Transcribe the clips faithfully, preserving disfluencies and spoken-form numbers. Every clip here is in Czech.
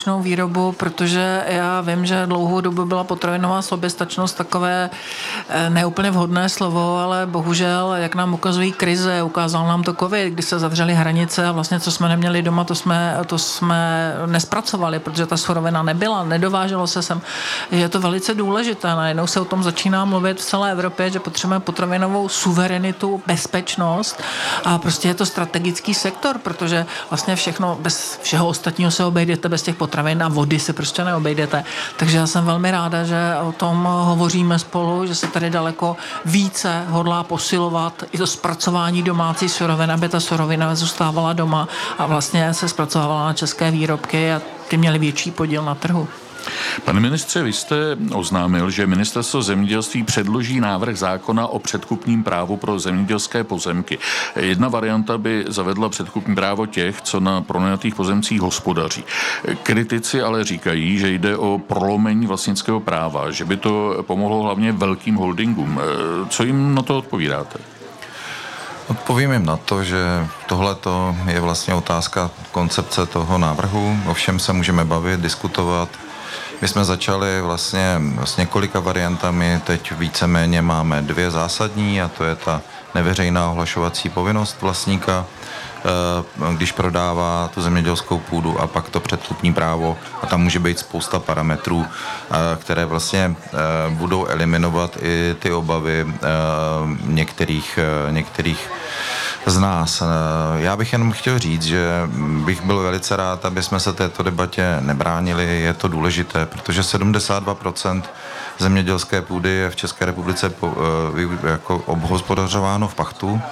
výrobu, protože já vím, že dlouhou dobu byla potravinová soběstačnost takové neúplně vhodné slovo, ale bohužel, jak nám ukazují krize, ukázal nám to covid, kdy se zavřely hranice a vlastně, co jsme neměli doma, to jsme, to jsme nespracovali, protože ta surovina nebyla, nedováželo se sem. Je to velice důležité. Najednou se o tom začíná mluvit v celé Evropě, že potřebujeme potravinovou suverenitu, bezpečnost a prostě je to strategický sektor, protože vlastně všechno, bez všeho ostatního se obejdete, bez těch potravin a vody se prostě neobejdete. Takže já jsem velmi ráda, že o tom hovoříme spolu, že se tady daleko více hodlá posilovat i to zpracování domácí surovin, aby ta surovina zůstávala doma a vlastně se zpracovávala na české výrobky a ty měly větší podíl na trhu. Pane ministře, vy jste oznámil, že Ministerstvo zemědělství předloží návrh zákona o předkupním právu pro zemědělské pozemky. Jedna varianta by zavedla předkupní právo těch, co na pronajatých pozemcích hospodaří. Kritici ale říkají, že jde o prolomení vlastnického práva, že by to pomohlo hlavně velkým holdingům. Co jim na to odpovídáte? Odpovím jim na to, že tohleto je vlastně otázka koncepce toho návrhu. O všem se můžeme bavit, diskutovat. My jsme začali vlastně s několika variantami, teď víceméně máme dvě zásadní a to je ta neveřejná ohlašovací povinnost vlastníka, když prodává tu zemědělskou půdu a pak to předkupní právo a tam může být spousta parametrů, které vlastně budou eliminovat i ty obavy některých, některých z nás. Já bych jenom chtěl říct, že bych byl velice rád, aby jsme se této debatě nebránili. Je to důležité, protože sedmdesát dva procent zemědělské půdy je v České republice jako obhospodařováno v pachtu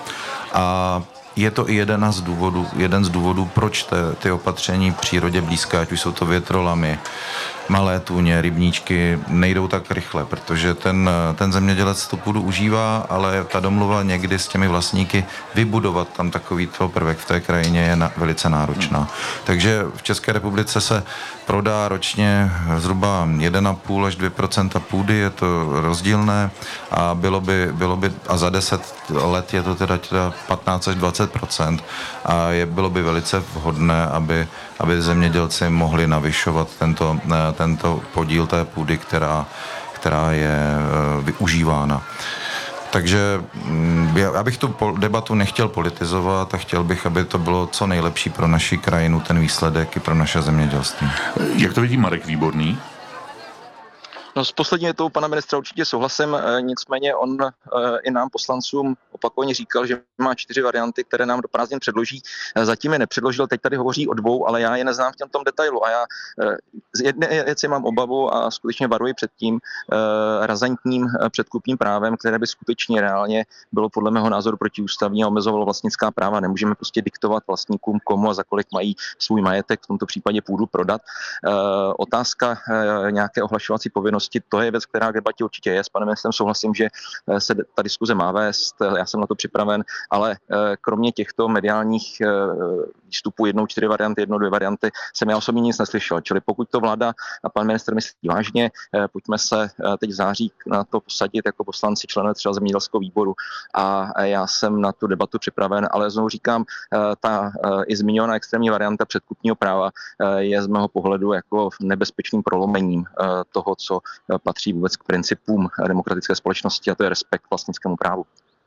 a je to i jeden z důvodů, jeden z důvodů, proč te, ty opatření přírodě blízké, ať už jsou to větrolamy, malé tůně, rybníčky, nejdou tak rychle, protože ten, ten zemědělec tu půdu užívá, ale ta domluva někdy s těmi vlastníky vybudovat tam takovýto prvek v té krajině je na, velice náročná. Takže v České republice se prodá ročně zhruba jedna celá pět až dvě procenta půdy, je to rozdílné a bylo by, bylo by a za deset let je to teda, teda patnáct až dvacet procent a je, bylo by velice vhodné, aby, aby zemědělci mohli navyšovat tento, tento podíl té půdy, která, která je využívána. Takže já bych tu debatu nechtěl politizovat a chtěl bych, aby to bylo co nejlepší pro naši krajinu, ten výsledek i pro naše zemědělství. Jak to vidí Marek Výborný? No s poslední větou pana ministra určitě souhlasím, nicméně on i nám poslancům opakovaně říkal, že má čtyři varianty, které nám do prázdnin předloží. Zatím je nepředložil, teď tady hovoří o dvou, ale já je neznám v těm tom detailu a já z jedné věci mám obavu a skutečně varuji před tím razantním předkupním právem, které by skutečně reálně bylo podle mého názoru protiústavní a omezovalo vlastnická práva. Nemůžeme prostě diktovat vlastníkům, komu a za kolik mají svůj majetek, v tomto případě půdu prodat. Otázka nějaké ohlašovací povinnosti, to je věc, která v debatě určitě je. S panem ministrem souhlasím, že se ta diskuze má vést, já jsem na to připraven, ale kromě těchto mediálních výstupů jednou čtyři varianty, jednou dvě varianty, jsem já osobně nic neslyšel. Čili pokud to vláda a pan ministr myslí vážně, pojďme se teď v září na to posadit jako poslanci, členové třeba zemědělského výboru a já jsem na tu debatu připraven, ale znovu říkám, ta i zmiňovaná extrémní varianta předkupního práva je z mého pohledu jako nebezpečným prolomením toho, co patří vůbec k principům demokratické společnosti a to je respekt vlastnickému právu.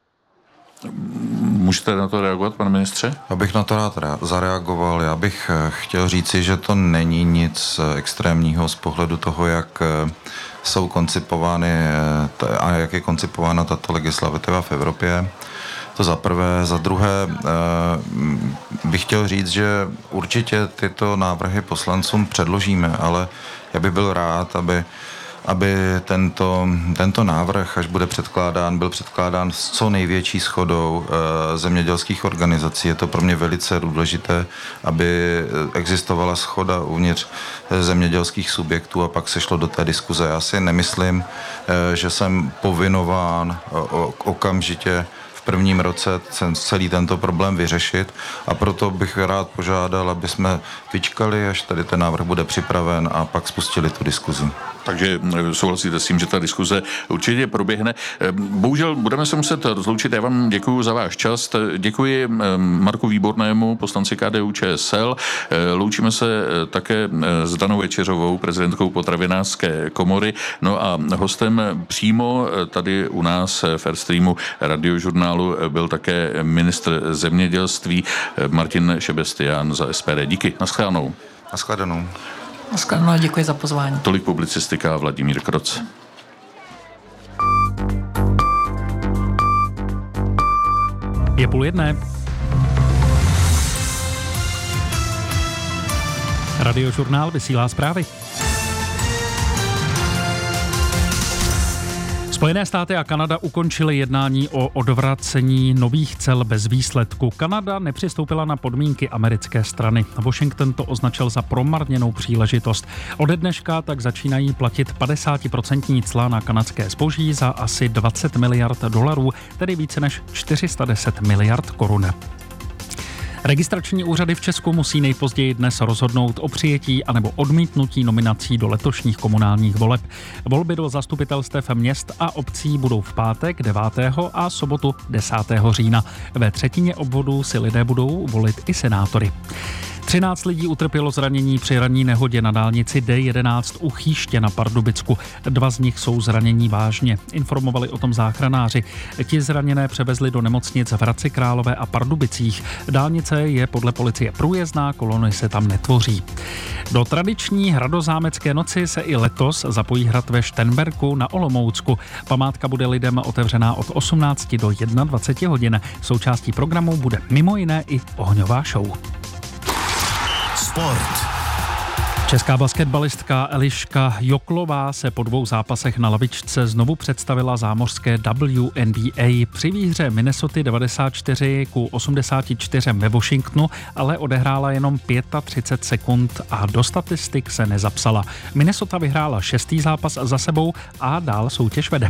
Můžete na to reagovat, pane ministře? Já bych na to rád zareagoval. Já bych chtěl říci, že to není nic extrémního z pohledu toho, jak jsou koncipovány a jak je koncipována tato legislativa v Evropě. To za prvé. Za druhé bych chtěl říct, že určitě tyto návrhy poslancům předložíme, ale já bych byl rád, aby aby tento, tento návrh, až bude předkládán, byl předkládán s co největší shodou e, zemědělských organizací. Je to pro mě velice důležité, aby existovala shoda uvnitř zemědělských subjektů a pak se šlo do té diskuze. Já si nemyslím, e, že jsem povinován o, okamžitě v v prvním roce celý tento problém vyřešit a proto bych rád požádal, aby jsme vyčkali, až tady ten návrh bude připraven a pak spustili tu diskuzi. Takže souhlasíte s tím, že ta diskuze určitě proběhne. Bohužel budeme se muset rozloučit. Já vám děkuji za váš čas. Děkuji Marku Výbornému, poslanci K D U Č S L. Loučíme se také s Danou Večeřovou, prezidentkou Potravinářské komory. No a hostem přímo tady u nás v Airstreamu Radiožurnálu byl také ministr zemědělství Martin Šebestián za S P D. Díky. Naschledanou. Naschledanou. Naschledanou, děkuji za pozvání. Tolik publicistika Vladimír Kroc. Je půl jedné. Radiožurnál vysílá zprávy. Spojené státy a Kanada ukončily jednání o odvracení nových cel bez výsledku. Kanada nepřistoupila na podmínky americké strany. Washington to označil za promarněnou příležitost. Ode dneška tak začínají platit padesátiprocentní cla na kanadské zboží za asi dvacet miliard dolarů, tedy více než čtyři sta deset miliard korun. Registrační úřady v Česku musí nejpozději dnes rozhodnout o přijetí anebo odmítnutí nominací do letošních komunálních voleb. Volby do zastupitelstev měst a obcí budou v pátek devátého a sobotu desátého října. Ve třetině obvodů si lidé budou volit i senátory. třináct lidí utrpělo zranění při ranní nehodě na dálnici D jedenáct u Chýště na Pardubicku. Dva z nich jsou zranění vážně. Informovali o tom záchranáři. Ti zraněné převezli do nemocnic v Hradci Králové a Pardubicích. Dálnice je podle policie průjezdná, kolony se tam netvoří. Do tradiční hradozámecké noci se i letos zapojí hrad ve Šternberku na Olomoucku. Památka bude lidem otevřená od osmnácti do dvaceti jedna hodin. Součástí programu bude mimo jiné i ohňová show. Sport. Česká basketbalistka Eliška Joklová se po dvou zápasech na lavičce znovu představila zámořské W N B A. Při výhře Minnesoty devadesát čtyři ku osmdesáti čtyřem ve Washingtonu ale odehrála jenom třicet pět sekund a do statistik se nezapsala. Minnesota vyhrála šestý zápas za sebou a dál soutěž vede.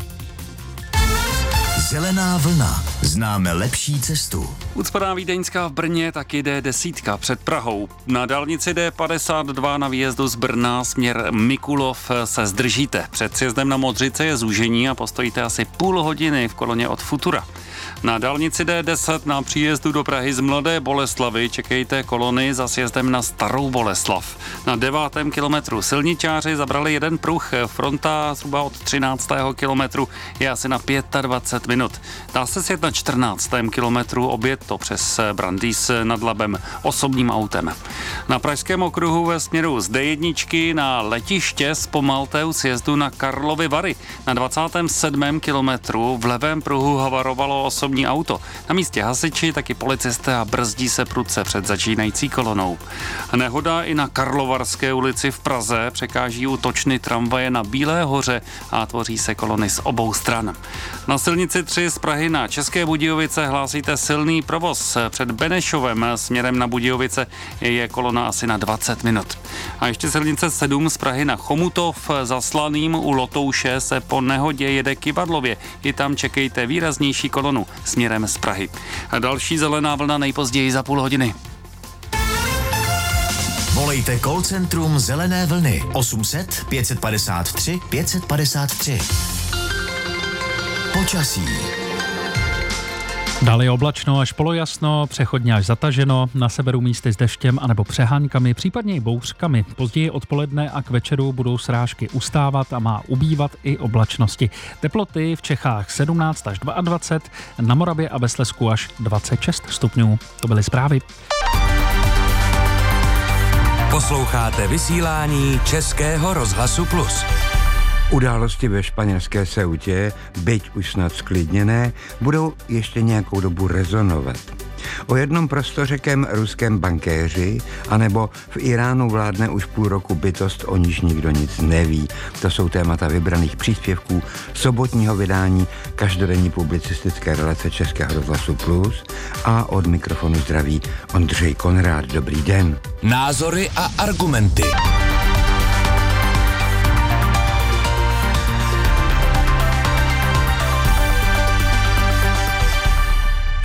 Zelená vlna. Známe lepší cestu. Ucpaná Vídeňská v Brně taky D deset před Prahou. Na dálnici D padesát dva na výjezdu z Brna směr Mikulov se zdržíte. Před sjezdem na Modřice je zúžení a postojíte asi půl hodiny v koloně od Futura. Na dálnici D deset na příjezdu do Prahy z Mladé Boleslavy čekejte kolony za sjezdem na Starou Boleslav. Na devátém kilometru silničáři zabrali jeden pruh, fronta zhruba od třináctého kilometru je asi na dvacet pět minut. Dá se sjet na čtrnáctém kilometru, objet to přes Brandýs nad Labem osobním autem. Na pražském okruhu ve směru z D jedna na letiště zpomalte u sjezdu na Karlovy Vary. Na dvacátém sedmém kilometru v levém pruhu havarovalo osobní auto. Na místě hasiči, taky policisté a brzdí se prudce před začínající kolonou. Nehoda i na Karlovarské ulici v Praze, překáží u točny tramvaje na Bílé hoře a tvoří se kolony z obou stran. Na silnici tři z Prahy na České Budějovice hlásíte silný provoz. Před Benešovem směrem na Budějovice je kolona asi na dvacet minut. A ještě silnice sedm z Prahy na Chomutov za Slaným u Lotouše se po nehodě jede Kyvadlově. I tam čekejte výraznější kolonu směrem z Prahy. A další zelená vlna nejpozději za půl hodiny. Volejte call centrum Zelené vlny osm set pět padesát tři pět padesát tři. Počasí. Dále je oblačno až polojasno, přechodně až zataženo, na severu místy s deštěm anebo přeháňkami, případně i bouřkami. Později odpoledne a k večeru budou srážky ustávat a má ubývat i oblačnosti. Teploty v Čechách sedmnáct až dvacet dva, na Moravě a ve Slezsku až dvacet šest stupňů. To byly zprávy. Posloucháte vysílání Českého rozhlasu Plus. Události ve španělské Ceutě, byť už snad sklidněné, budou ještě nějakou dobu rezonovat. O jednom prostořekém ruském bankéři, anebo v Iránu vládne už půl roku bytost, o níž nikdo nic neví. To jsou témata vybraných příspěvků sobotního vydání každodenní publicistické relace Českého rozhlasu Plus a od mikrofonu zdraví Ondřej Konrád. Dobrý den. Názory a argumenty.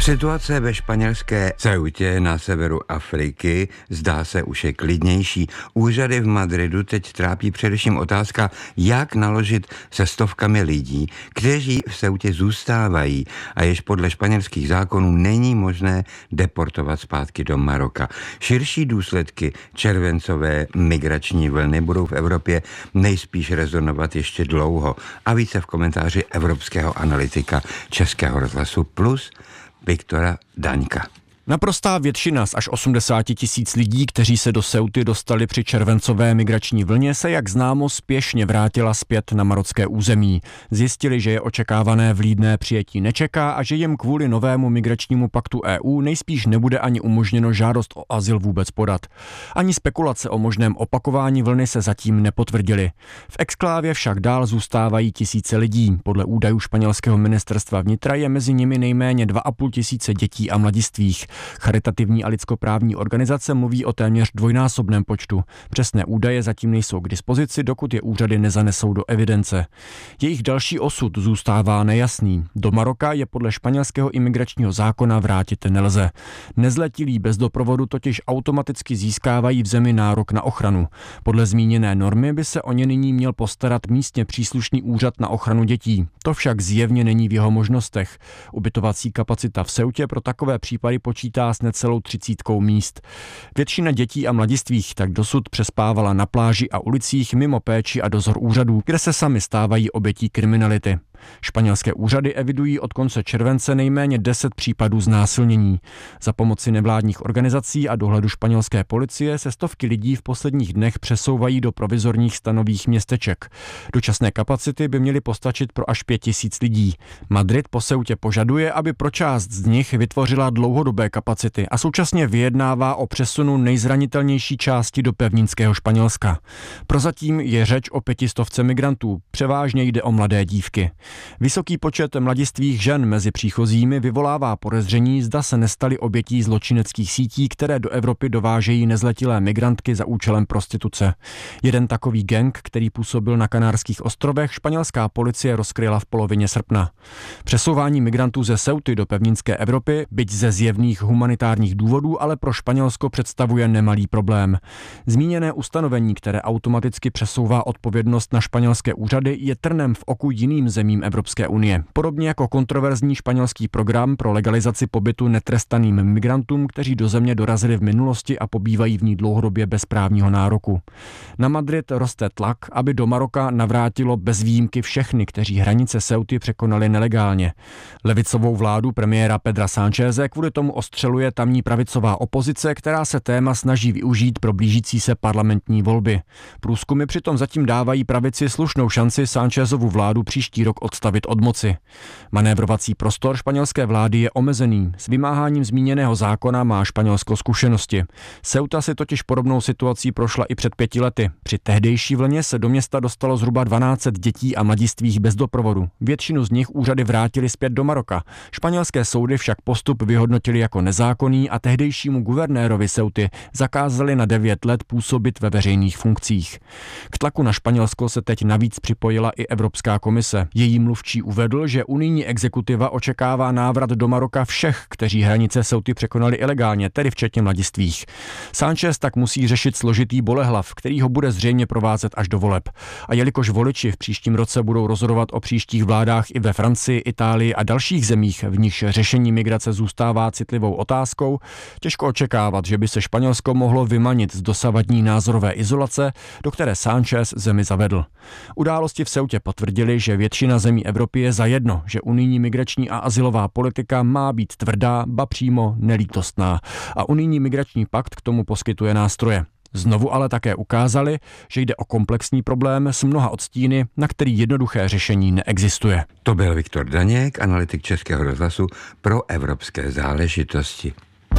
Situace ve španělské Ceutě na severu Afriky zdá se už je klidnější. Úřady v Madridu teď trápí především otázka, jak naložit se stovkami lidí, kteří v Ceutě zůstávají a jež podle španělských zákonů není možné deportovat zpátky do Maroka. Širší důsledky červencové migrační vlny budou v Evropě nejspíš rezonovat ještě dlouho. A více v komentáři evropského analytika Českého rozhlasu Plus Viktora Daňka. Naprostá většina z až osmdesát tisíc lidí, kteří se do Ceuty dostali při červencové migrační vlně, se, jak známo, spěšně vrátila zpět na marocké území. Zjistili, že je očekávané vlídné přijetí nečeká a že jim kvůli novému migračnímu paktu E U nejspíš nebude ani umožněno žádost o azyl vůbec podat. Ani spekulace o možném opakování vlny se zatím nepotvrdily. V exklávě však dál zůstávají tisíce lidí. Podle údajů španělského ministerstva vnitra je mezi nimi nejméně dva a půl tisíce dětí a mladistvých. Charitativní a lidskoprávní organizace mluví o téměř dvojnásobném počtu. Přesné údaje zatím nejsou k dispozici, dokud je úřady nezanesou do evidence. Jejich další osud zůstává nejasný. Do Maroka je podle španělského imigračního zákona vrátit nelze. Nezletilí bez doprovodu totiž automaticky získávají v zemi nárok na ochranu. Podle zmíněné normy by se o ně nyní měl postarat místně příslušný úřad na ochranu dětí. To však zjevně není v jeho možnostech. Ubytovací kapacita v Ceutě pro takové případy počítá s necelou třicítkou míst. Většina dětí a mladistvých tak dosud přespávala na pláži a ulicích mimo péči a dozor úřadů, kde se sami stávají obětí kriminality. Španělské úřady evidují od konce července nejméně deset případů znásilnění. Za pomoci nevládních organizací a dohledu španělské policie se stovky lidí v posledních dnech přesouvají do provizorních stanových městeček. Dočasné kapacity by měly postačit pro až pět tisíc lidí. Madrid po Ceutě požaduje, aby pro část z nich vytvořila dlouhodobé kapacity a současně vyjednává o přesunu nejzranitelnější části do pevninského Španělska. Prozatím je řeč o pětistovce migrantů, převážně jde o mladé dívky. Vysoký počet mladistvých žen mezi příchozími vyvolává podezření, zda se nestaly obětí zločineckých sítí, které do Evropy dovážejí nezletilé migrantky za účelem prostituce. Jeden takový gang, který působil na Kanárských ostrovech, španělská policie rozkryla v polovině srpna. Přesouvání migrantů ze Ceuty do pevninské Evropy, byť ze zjevných humanitárních důvodů, ale pro Španělsko představuje nemalý problém. Zmíněné ustanovení, které automaticky přesouvá odpovědnost na španělské úřady, je trnem v oku jiným zemím Evropské unie. Podobně jako kontroverzní španělský program pro legalizaci pobytu netrestaným migrantům, kteří do země dorazili v minulosti a pobývají v ní dlouhodobě bez právního nároku. Na Madrid roste tlak, aby do Maroka navrátilo bez výjimky všechny, kteří hranice Ceuty překonali nelegálně. Levicovou vládu premiéra Pedra Sáncheze kvůli tomu ostřeluje tamní pravicová opozice, která se téma snaží využít pro blížící se parlamentní volby. Průzkumy přitom zatím dávají pravici slušnou šanci Sánchezovu vládu příští rok odstavit od moci. Manévrovací prostor španělské vlády je omezený. S vymáháním zmíněného zákona má Španělsko zkušenosti. Ceuta si totiž podobnou situací prošla i před pěti lety. Při tehdejší vlně se do města dostalo zhruba dvanáct set dětí a mladistvých bez doprovodu. Většinu z nich úřady vrátili zpět do Maroka. Španělské soudy však postup vyhodnotili jako nezákonný a tehdejšímu guvernérovi Ceuty zakázali na devět let působit ve veřejných funkcích. K tlaku na Španělsko se teď navíc připojila i Evropská komise. Její mluvčí uvedl, že unijní exekutiva očekává návrat do Maroka všech, kteří hranice Ceuty překonali ilegálně, tedy včetně mladistvých. Sánchez tak musí řešit složitý bolehlav, který ho bude zřejmě provázet až do voleb. A jelikož voliči v příštím roce budou rozhodovat o příštích vládách i ve Francii, Itálii a dalších zemích, v nichž řešení migrace zůstává citlivou otázkou, těžko očekávat, že by se Španělsko mohlo vymanit z dosavadní názorové izolace, do které Sánchez zemi zavedl. Události v Ceutě potvrdili, že většina zemí Evropy je zajedno, že unijní migrační a azylová politika má být tvrdá, ba přímo nelítostná. A unijní migrační pakt k tomu poskytuje nástroje. Znovu ale také ukázali, že jde o komplexní problém s mnoha odstíny, na který jednoduché řešení neexistuje. To byl Viktor Daněk, analytik Českého rozhlasu pro evropské záležitosti.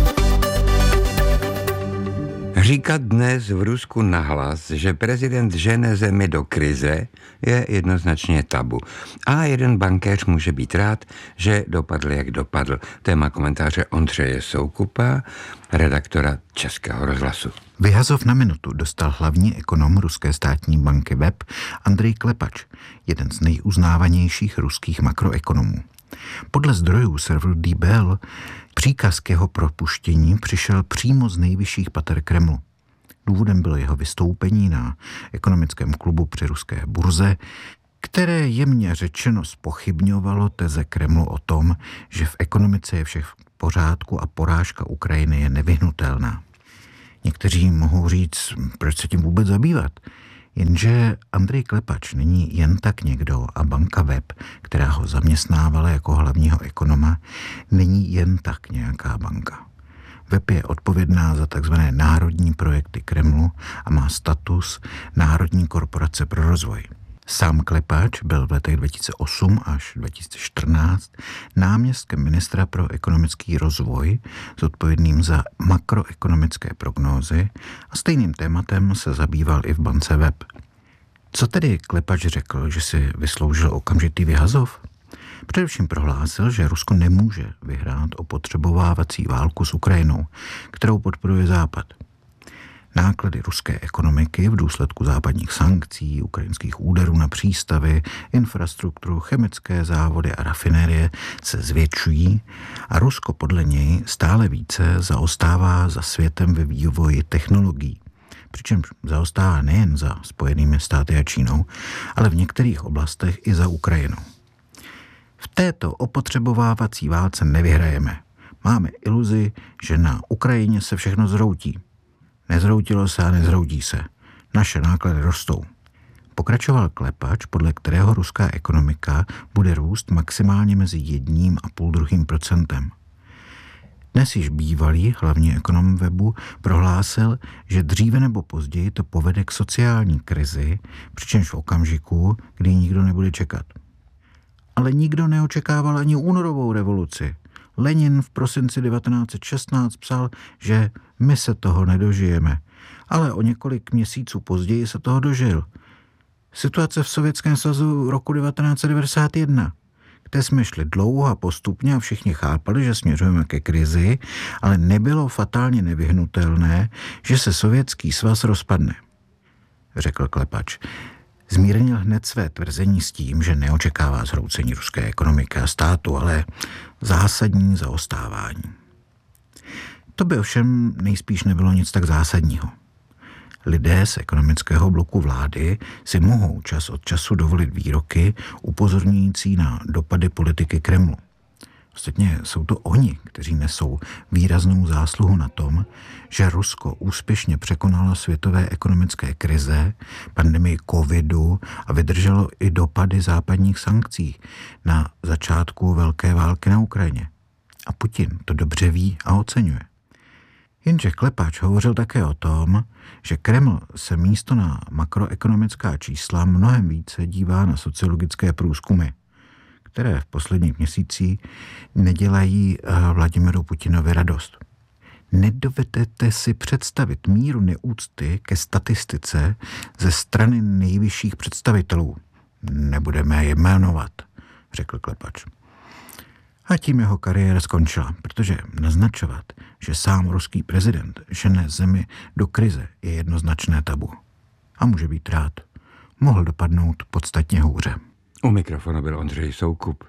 Říkat dnes v Rusku nahlas, že prezident žene zemi do krize, je jednoznačně tabu. A jeden bankéř může být rád, že dopadl, jak dopadl. Téma komentáře Ondřeje Soukupa, redaktora Českého rozhlasu. Vyhazov na minutu dostal hlavní ekonom ruské státní banky W E B Andrej Klepač, jeden z nejuznávanějších ruských makroekonomů. Podle zdrojů serveru D Bell příkaz k jeho propuštění přišel přímo z nejvyšších pater Kremlu. Důvodem bylo jeho vystoupení na ekonomickém klubu při ruské burze, které jemně řečeno zpochybňovalo teze Kremlu o tom, že v ekonomice je vše v pořádku a porážka Ukrajiny je nevyhnutelná. Někteří mohou říct, proč se tím vůbec zabývat. Jenže Andrej Klepač není jen tak někdo a banka Web, která ho zaměstnávala jako hlavního ekonoma, není jen tak nějaká banka. Web je odpovědná za takzvané národní projekty Kremlu a má status Národní korporace pro rozvoj. Sám Klepač byl v letech dva tisíce osm až dva tisíce čtrnáct náměstkem ministra pro ekonomický rozvoj, zodpovědným za makroekonomické prognózy a stejným tématem se zabýval i v bance Web. Co tedy Klepač řekl, že si vysloužil okamžitý vyhazov? Především prohlásil, že Rusko nemůže vyhrát opotřebovávací válku s Ukrajinou, kterou podporuje Západ. Náklady ruské ekonomiky v důsledku západních sankcí, ukrajinských úderů na přístavy, infrastrukturu, chemické závody a rafinérie se zvětšují a Rusko podle něj stále více zaostává za světem ve vývoji technologií. Přičemž zaostává nejen za Spojenými státy a Čínou, ale v některých oblastech i za Ukrajinou. V této opotřebovávací válce nevyhrajeme. Máme iluzi, že na Ukrajině se všechno zhroutí. Nezhroutilo se a nezhroutí se. Naše náklady rostou. Pokračoval Klepač, podle kterého ruská ekonomika bude růst maximálně mezi jedním a půl druhým procentem. Dnes již bývalý hlavní ekonom Webu prohlásil, že dříve nebo později to povede k sociální krizi, přičemž v okamžiku, kdy nikdo nebude čekat. Ale nikdo neočekával ani únorovou revoluci. Lenin v prosinci devatenáct set šestnáct psal, že my se toho nedožijeme, ale o několik měsíců později se toho dožil. Situace v Sovětském svazu roku devatenáct set devadesát jedna, kde jsme šli dlouho a postupně a všichni chápali, že směřujeme ke krizi, ale nebylo fatálně nevyhnutelné, že se Sovětský svaz rozpadne, řekl Klepač. Zmírnil hned své tvrzení s tím, že neočekává zhroucení ruské ekonomiky a státu, ale zásadní zaostávání. To by ovšem nejspíš nebylo nic tak zásadního. Lidé z ekonomického bloku vlády si mohou čas od času dovolit výroky upozorňující na dopady politiky Kremlu. Ostatně jsou to oni, kteří nesou výraznou zásluhu na tom, že Rusko úspěšně překonalo světové ekonomické krize, pandemii covidu a vydrželo i dopady západních sankcí na začátku velké války na Ukrajině. A Putin to dobře ví a oceňuje. Jenže Klepač hovořil také o tom, že Kreml se místo na makroekonomická čísla mnohem více dívá na sociologické průzkumy, které v posledních měsících nedělají Vladimiru Putinovi radost. Nedovedete si představit míru neúcty ke statistice ze strany nejvyšších představitelů. Nebudeme je jmenovat, řekl Klepač. A tím jeho kariéra skončila, protože naznačovat, že sám ruský prezident žene zemi do krize, je jednoznačné tabu. A může být rád. Mohl dopadnout podstatně hůře. U mikrofonu byl Ondřej Soukup.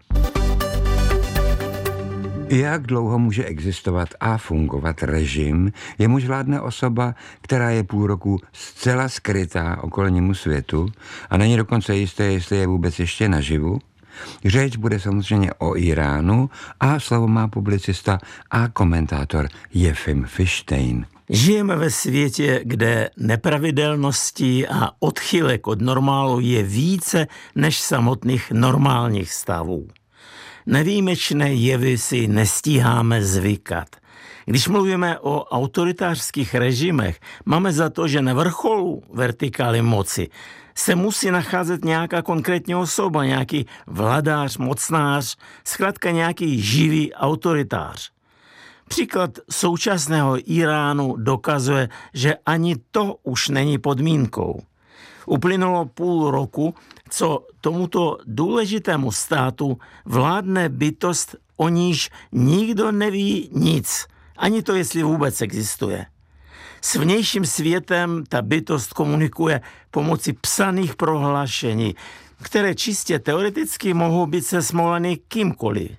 Jak dlouho může existovat a fungovat režim, jemuž vládne osoba, která je půl roku zcela skrytá okolnímu světu a není dokonce jisté, jestli je vůbec ještě naživu? Řeč bude samozřejmě o Iránu a slovo má publicista a komentátor Jefim Fištejn. Žijeme ve světě, kde nepravidelností a odchylek od normálu je více než samotných normálních stavů. Nevýjimečné jevy si nestíháme zvykat. Když mluvíme o autoritářských režimech, máme za to, že na vrcholu vertikály moci se musí nacházet nějaká konkrétní osoba, nějaký vladář, mocnář, zkrátka nějaký živý autoritář. Příklad současného Iránu dokazuje, že ani to už není podmínkou. Uplynulo půl roku, co tomuto důležitému státu vládne bytost, o níž nikdo neví nic, ani to, jestli vůbec existuje. S vnějším světem ta bytost komunikuje pomocí psaných prohlášení, které čistě teoreticky mohou být sesmoleny kýmkoliv.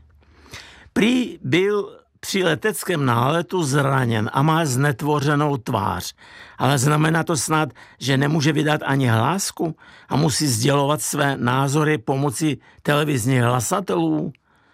Prý byl při leteckém náletu zraněn a má znetvořenou tvář, ale znamená to snad, že nemůže vydat ani hlásku a musí sdělovat své názory pomocí televizních hlasatelů?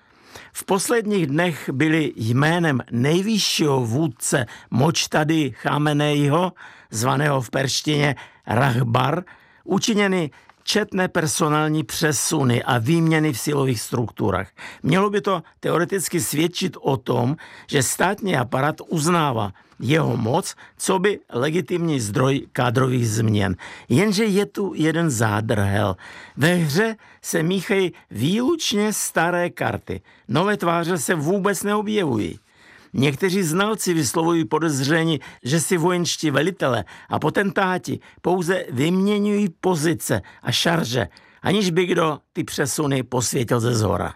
V posledních dnech byly jménem nejvyššího vůdce Močtady Chameneiho, zvaného v perštině Rahbar, učiněny četné personální přesuny a výměny v silových strukturách. Mělo by to teoreticky svědčit o tom, že státní aparát uznává jeho moc, co by legitimní zdroj kádrových změn. Jenže je tu jeden zádrhel. Ve hře se míchají výlučně staré karty. Nové tváře se vůbec neobjevují. Někteří znalci vyslovují podezření, že si vojenští velitele a potentáti pouze vyměňují pozice a šarže, aniž by kdo ty přesuny posvětil ze zhora.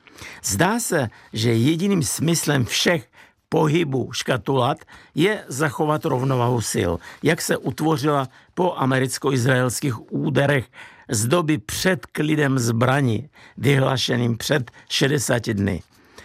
Zdá se, že jediným smyslem všech pohybů škatulat je zachovat rovnováhu sil, jak se utvořila po americko-izraelských úderech z doby před klidem zbraní, vyhlášeným před šedesáti dny.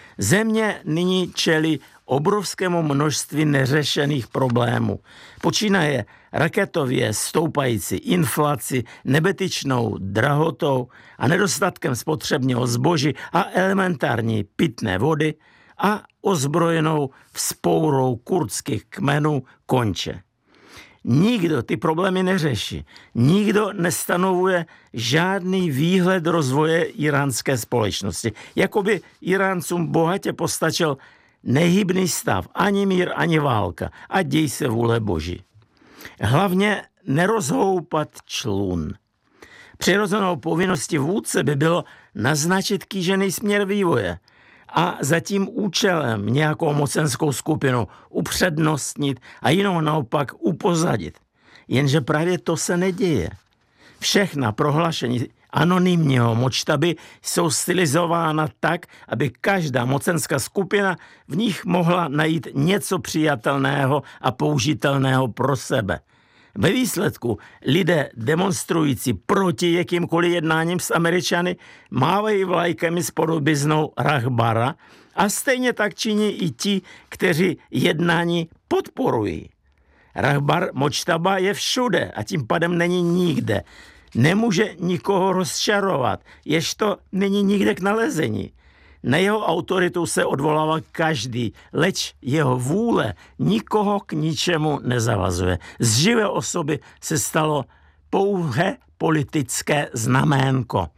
Země nyní čelí obrovskému množství neřešených problémů. Počínaje raketově stoupající inflaci, nebetyčnou drahotou a nedostatkem spotřebního zboží a elementární pitné vody a ozbrojenou vzpourou kurdských kmenů konče. Nikdo ty problémy neřeší. Nikdo nestanovuje žádný výhled rozvoje iránské společnosti. Jakoby Iráncům bohatě postačil nehybný stav, ani mír, ani válka. A děj se vůle Boží. Hlavně nerozhoupat člun. Přirozenou povinností vůdce by bylo naznačit kýžený směr vývoje a za tím účelem nějakou mocenskou skupinu upřednostnit a jinou naopak upozadit. Jenže právě to se neděje. Všechna prohlášení anonymního Močtaby jsou stylizována tak, aby každá mocenská skupina v nich mohla najít něco přijatelného a použitelného pro sebe. Ve výsledku lidé demonstrující proti jakýmkoliv jednáním s Američany mávají vlajkami s podobiznou Rahbara a stejně tak činí i ti, kteří jednání podporují. Rahbar Močtaba je všude a tím pádem není nikde. Nemůže nikoho rozčarovat, jež to není nikde k nalezení. Na jeho autoritu se odvolává každý, leč jeho vůle nikoho k ničemu nezavazuje. Z živé osoby se stalo pouhé politické znaménko.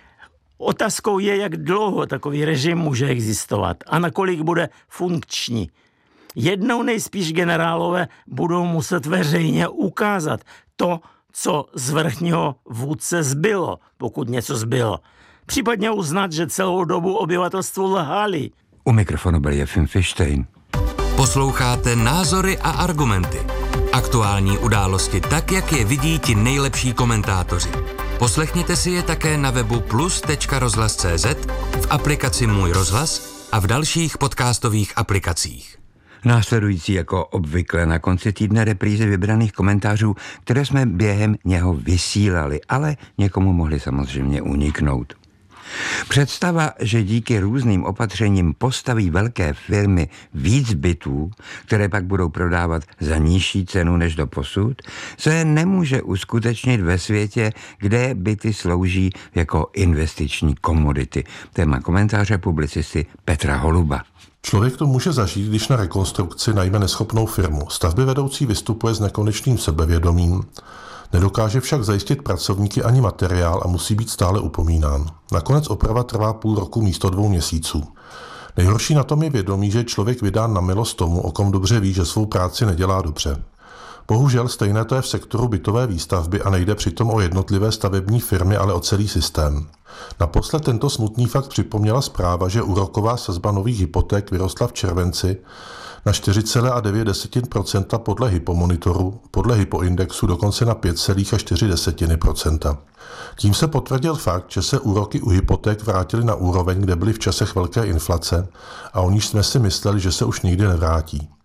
Otázkou je, jak dlouho takový režim může existovat a nakolik bude funkční. Jednou nejspíš generálové budou muset veřejně ukázat to, co z vrchního vůdce zbylo, pokud něco zbylo. Případně uznat, že celou dobu obyvatelstvu lhali. U mikrofonu byl Jefim Fištejn. Posloucháte Názory a argumenty. Aktuální události tak, jak je vidí ti nejlepší komentátoři. Poslechněte si je také na webu plus tečka rozhlas tečka cé zet, v aplikaci Můj rozhlas a v dalších podcastových aplikacích. Následující jako obvykle na konci týdne reprízy vybraných komentářů, které jsme během něho vysílali, ale někomu mohli samozřejmě uniknout. Představa, že díky různým opatřením postaví velké firmy víc bytů, které pak budou prodávat za nižší cenu než doposud, se nemůže uskutečnit ve světě, kde byty slouží jako investiční komodity. Téma komentáře publicisty Petra Holuba. Člověk to může zažít, když na rekonstrukci najme neschopnou firmu. Stavby vedoucí vystupuje s nekonečným sebevědomím, nedokáže však zajistit pracovníky ani materiál a musí být stále upomínán. Nakonec oprava trvá půl roku místo dvou měsíců. Nejhorší na tom je vědomí, že člověk vydán na milost tomu, o kom dobře ví, že svou práci nedělá dobře. Bohužel stejné to je v sektoru bytové výstavby a nejde přitom o jednotlivé stavební firmy, ale o celý systém. Naposled tento smutný fakt připomněla zpráva, že úroková sazba nových hypoték vyrostla v červenci na čtyři celá devět procenta podle hypomonitoru, podle hypoindexu dokonce na pět celá čtyři procenta. Tím se potvrdil fakt, že se úroky u hypoték vrátily na úroveň, kde byly v časech velké inflace a o níž jsme si mysleli, že se už nikdy nevrátí.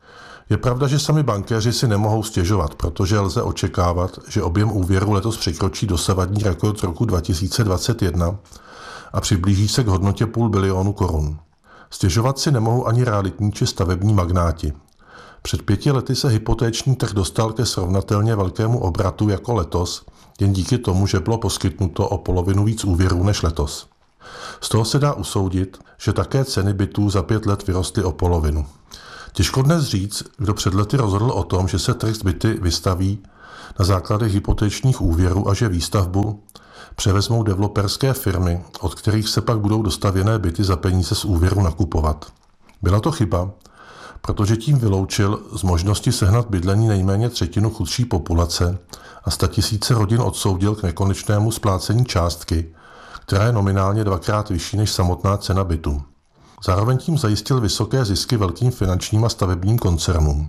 Je pravda, že sami bankéři si nemohou stěžovat, protože lze očekávat, že objem úvěru letos překročí dosavadní rekord roku dva tisíce dvacet jedna a přiblíží se k hodnotě půl bilionu korun. Stěžovat si nemohou ani realitní či stavební magnáti. Před pěti lety se hypotéční trh dostal ke srovnatelně velkému obratu jako letos, jen díky tomu, že bylo poskytnuto o polovinu víc úvěrů než letos. Z toho se dá usoudit, že také ceny bytů za pět let vyrostly o polovinu. Těžko dnes říct, kdo před lety rozhodl o tom, že se trh s byty vystaví na základech hypotečních úvěrů a že výstavbu převezmou developerské firmy, od kterých se pak budou dostavěné byty za peníze z úvěru nakupovat. Byla to chyba, protože tím vyloučil z možnosti sehnat bydlení nejméně třetinu chudší populace a statisíce rodin odsoudil k nekonečnému splácení částky, která je nominálně dvakrát vyšší než samotná cena bytu. Zároveň tím zajistil vysoké zisky velkým finančním a stavebním koncernům.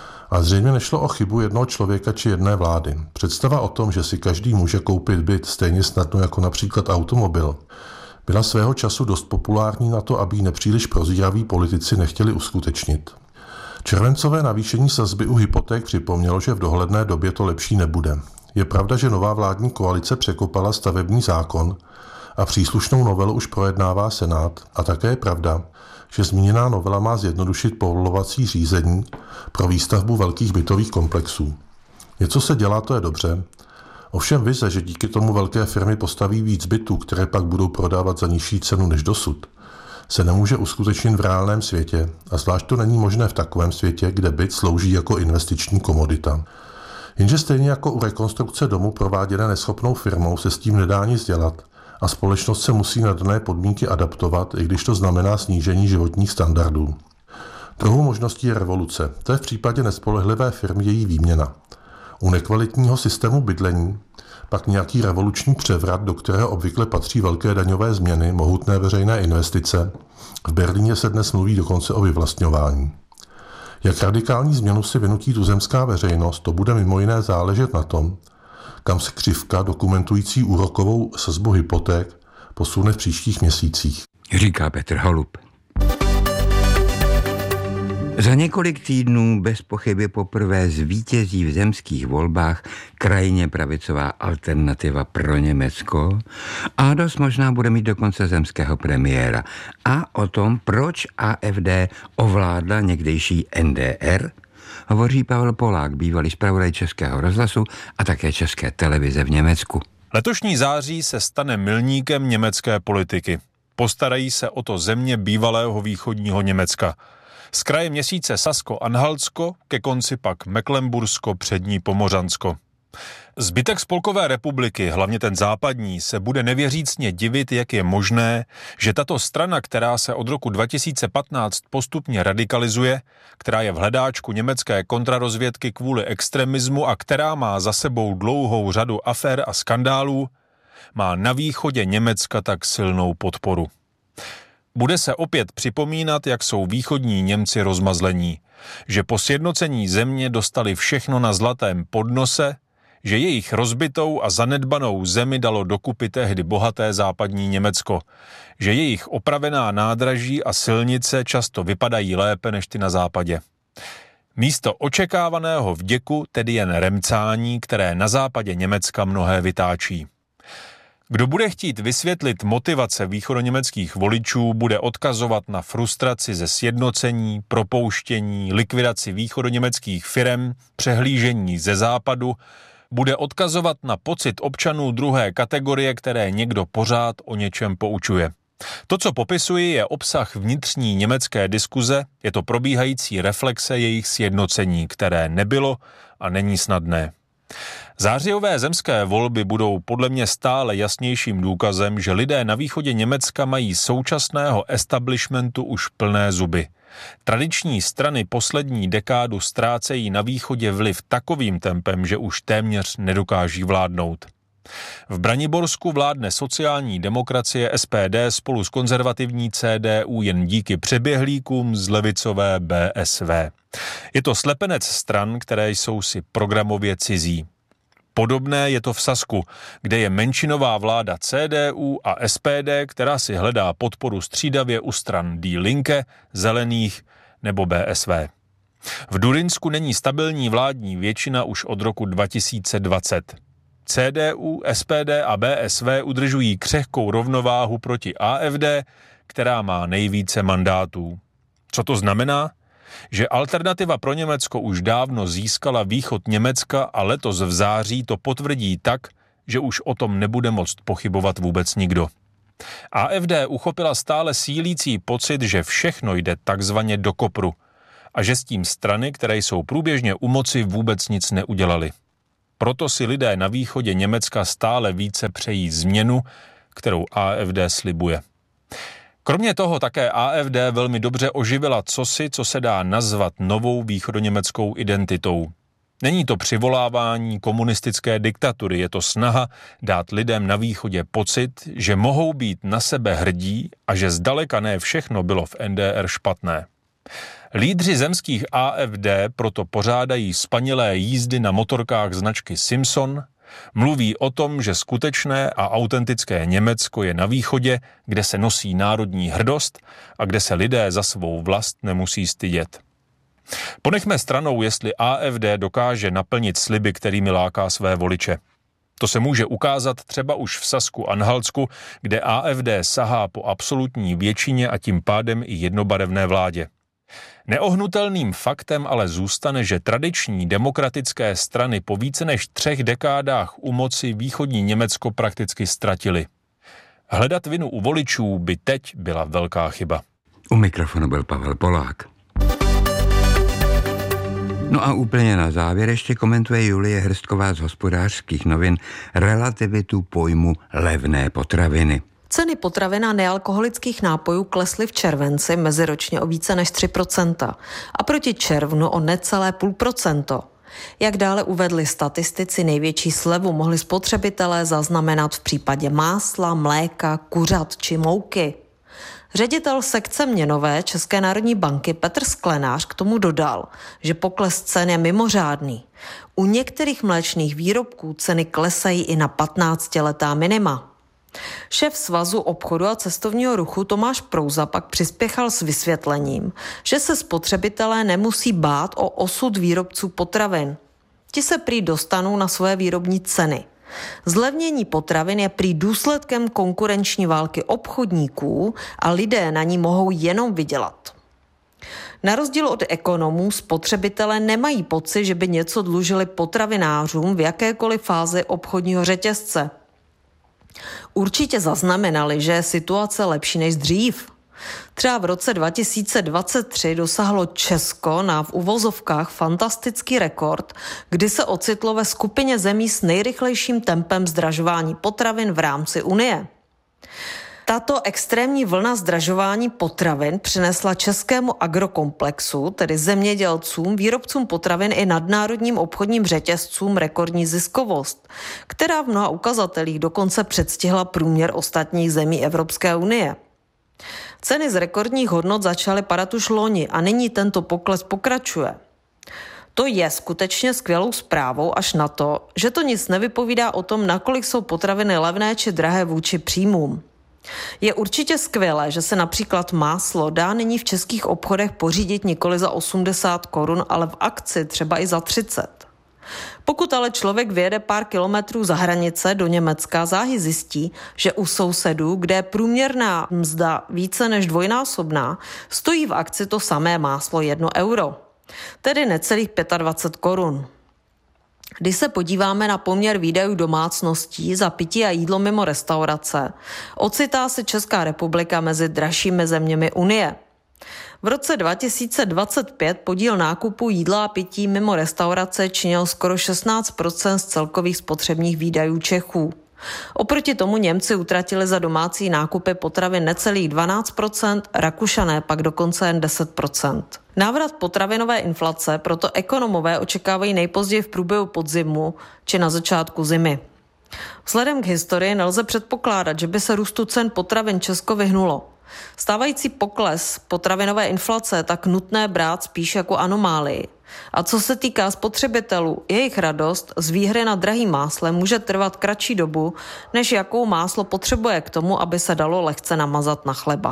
A zřejmě nešlo o chybu jednoho člověka či jedné vlády. Představa o tom, že si každý může koupit byt stejně snadno jako například automobil, byla svého času dost populární na to, aby ji nepříliš prozíraví politici nechtěli uskutečnit. Červencové navýšení sazby u hypoték připomnělo, že v dohledné době to lepší nebude. Je pravda, že nová vládní koalice překopala stavební zákon a příslušnou novelu už projednává Senát, a také je pravda, že zmíněná novela má zjednodušit povolovací řízení pro výstavbu velkých bytových komplexů. Něco se dělá, to je dobře. Ovšem vize, že díky tomu velké firmy postaví víc bytů, které pak budou prodávat za nižší cenu než dosud, se nemůže uskutečnit v reálném světě, a zvlášť to není možné v takovém světě, kde byt slouží jako investiční komodita. Jenže stejně jako u rekonstrukce domu prováděné neschopnou firmou se s tím nedá nic dělat a společnost se musí na dané podmínky adaptovat, i když to znamená snížení životních standardů. Druhou možností je revoluce. To je v případě nespolehlivé firmy její výměna. U nekvalitního systému bydlení pak nějaký revoluční převrat, do kterého obvykle patří velké daňové změny, mohutné veřejné investice. V Berlíně se dnes mluví dokonce o vyvlastňování. Jak radikální změnu si vynutí tuzemská veřejnost, to bude mimo jiné záležet na tom, kam se křivka dokumentující úrokovou sazbu hypoték posune v příštích měsících. Říká Petr Holub. Za několik týdnů bez pochyby poprvé zvítězí v zemských volbách krajně pravicová alternativa pro Německo a dost možná bude mít dokonce zemského premiéra. A o tom, proč A F D ovládla někdejší N D R, hovoří Pavel Polák, bývalý zpravodaj Českého rozhlasu a také České televize v Německu. Letošní září se stane milníkem německé politiky. Postarají se o to země bývalého východního Německa. Z kraje měsíce Sasko-Anhaltsko, ke konci pak Mecklenbursko, přední Pomořansko. Zbytek Spolkové republiky, hlavně ten západní, se bude nevěřícně divit, jak je možné, že tato strana, která se od roku dva tisíce patnáct postupně radikalizuje, která je v hledáčku německé kontrarozvědky kvůli extremismu a která má za sebou dlouhou řadu afér a skandálů, má na východě Německa tak silnou podporu. Bude se opět připomínat, jak jsou východní Němci rozmazlení, že po sjednocení země dostali všechno na zlatém podnose, že jejich rozbitou a zanedbanou zemi dalo dokupy tehdy bohaté západní Německo, že jejich opravená nádraží a silnice často vypadají lépe než ty na západě. Místo očekávaného vděku tedy jen remcání, které na západě Německa mnohé vytáčí. Kdo bude chtít vysvětlit motivace východoněmeckých voličů, bude odkazovat na frustraci ze sjednocení, propouštění, likvidaci východoněmeckých firem, přehlížení ze západu, bude odkazovat na pocit občanů druhé kategorie, které někdo pořád o něčem poučuje. To, co popisuji, je obsah vnitřní německé diskuze, je to probíhající reflexe jejich sjednocení, které nebylo a není snadné. Zářijové zemské volby budou podle mě stále jasnějším důkazem, že lidé na východě Německa mají současného establishmentu už plné zuby. Tradiční strany poslední dekádu ztrácejí na východě vliv takovým tempem, že už téměř nedokáží vládnout. V Braniborsku vládne sociální demokracie S P D spolu s konzervativní C D U jen díky přeběhlíkům z levicové B S V. Je to slepenec stran, které jsou si programově cizí. Podobné je to v Sasku, kde je menšinová vláda C D U a S P D, která si hledá podporu střídavě u stran Die Linke, Zelených nebo B S V. V Durinsku není stabilní vládní většina už od roku dva tisíce dvacet. C D U, S P D a B S V udržují křehkou rovnováhu proti A F D, která má nejvíce mandátů. Co to znamená? Že Alternativa pro Německo už dávno získala východ Německa a letos v září to potvrdí tak, že už o tom nebude moct pochybovat vůbec nikdo. A F D uchopila stále sílící pocit, že všechno jde takzvaně do kopru a že s tím strany, které jsou průběžně u moci, vůbec nic neudělali. Proto si lidé na východě Německa stále více přejí změnu, kterou A F D slibuje. Kromě toho také A F D velmi dobře oživila cosi, co se dá nazvat novou východoněmeckou identitou. Není to přivolávání komunistické diktatury, je to snaha dát lidem na východě pocit, že mohou být na sebe hrdí a že zdaleka ne všechno bylo v N D R špatné. Lídři zemských A F D proto pořádají spanilé jízdy na motorkách značky Simpson, mluví o tom, že skutečné a autentické Německo je na východě, kde se nosí národní hrdost a kde se lidé za svou vlast nemusí stydět. Ponechme stranou, jestli A F D dokáže naplnit sliby, kterými láká své voliče. To se může ukázat třeba už v Sasku-Anhaltsku, kde A F D sahá po absolutní většině a tím pádem i jednobarevné vládě. Neohnutelným faktem ale zůstane, že tradiční demokratické strany po více než třech dekádách u moci východní Německo prakticky ztratily. Hledat vinu u voličů by teď byla velká chyba. U mikrofonu byl Pavel Polák. No a úplně na závěr ještě komentuje Julie Hrstková z Hospodářských novin relativitu pojmu levné potraviny. Ceny potravin a nealkoholických nápojů klesly v červenci meziročně o více než tři procenta a proti červnu o necelé půl procento. Jak dále uvedli statistici, největší slevu mohli spotřebitelé zaznamenat v případě másla, mléka, kuřat či mouky. Ředitel sekce měnové České národní banky Petr Sklenář k tomu dodal, že pokles cen je mimořádný. U některých mléčných výrobků ceny klesají i na patnáctiletá minima. Šéf Svazu obchodu a cestovního ruchu Tomáš Prouza pak přispěchal s vysvětlením, že se spotřebitelé nemusí bát o osud výrobců potravin. Ti se prý dostanou na svoje výrobní ceny. Zlevnění potravin je prý důsledkem konkurenční války obchodníků a lidé na ní mohou jenom vydělat. Na rozdíl od ekonomů spotřebitelé nemají pocit, že by něco dlužili potravinářům v jakékoliv fázi obchodního řetězce. Určitě zaznamenali, že je situace lepší než dřív. Třeba v roce dva tisíce dvacet tři dosáhlo Česko na v uvozovkách fantastický rekord, kdy se ocitlo ve skupině zemí s nejrychlejším tempem zdražování potravin v rámci Unie. Tato extrémní vlna zdražování potravin přinesla českému agrokomplexu, tedy zemědělcům, výrobcům potravin i nadnárodním obchodním řetězcům rekordní ziskovost, která v mnoha ukazatelích dokonce předstihla průměr ostatních zemí Evropské unie. Ceny z rekordních hodnot začaly padat už loni a nyní tento pokles pokračuje. To je skutečně skvělou zprávou až na to, že to nic nevypovídá o tom, nakolik jsou potraviny levné či drahé vůči příjmům. Je určitě skvělé, že se například máslo dá nyní v českých obchodech pořídit nikoli za osmdesát korun, ale v akci třeba i za třicet. Pokud ale člověk vyjede pár kilometrů za hranice do Německa, záhy zjistí, že u sousedů, kde je průměrná mzda více než dvojnásobná, stojí v akci to samé máslo jedno euro, tedy necelých dvacet pět korun. Když se podíváme na poměr výdajů domácností za pití a jídlo mimo restaurace, ocitá se Česká republika mezi dražšími zeměmi Unie. V roce dva tisíce dvacet pět podíl nákupu jídla a pití mimo restaurace činil skoro šestnáct procent z celkových spotřebních výdajů Čechů. Oproti tomu Němci utratili za domácí nákupy potravin necelých dvanáct procent, Rakušané pak dokonce jen deset procent. Návrat potravinové inflace proto ekonomové očekávají nejpozději v průběhu podzimu či na začátku zimy. Vzhledem k historii nelze předpokládat, že by se růstu cen potravin Česko vyhnulo. Stávající pokles potravinové inflace je tak nutné brát spíš jako anomálii. A co se týká spotřebitelů, jejich radost z výhry na drahým máslem může trvat kratší dobu, než jakou máslo potřebuje k tomu, aby se dalo lehce namazat na chleba.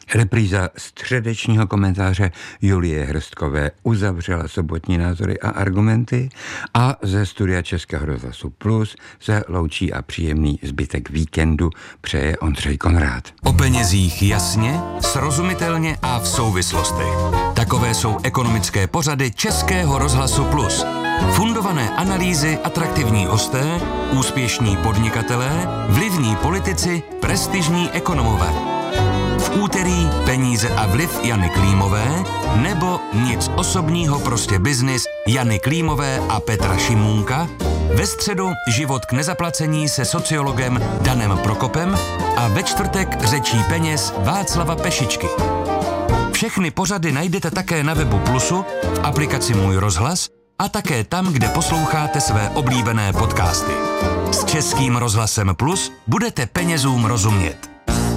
Repríza středečního komentáře Julie Hrstkové uzavřela sobotní názory a argumenty a ze studia Českého rozhlasu Plus se loučí a příjemný zbytek víkendu přeje Ondřej Konrád. O penězích jasně, srozumitelně a v souvislostech. Takové jsou ekonomické pořady Českého rozhlasu Plus. Fundované analýzy, atraktivní hosté, úspěšní podnikatelé, vlivní politici, prestižní ekonomové. V úterý Peníze a vliv Jany Klímové nebo Nic osobního, prostě biznis Jany Klímové a Petra Šimůnka. Ve středu Život k nezaplacení se sociologem Danem Prokopem a ve čtvrtek Řečí peněz Václava Pešičky. Všechny pořady najdete také na webu Plusu, v aplikaci Můj rozhlas a také tam, kde posloucháte své oblíbené podcasty. S Českým rozhlasem Plus budete penězům rozumět.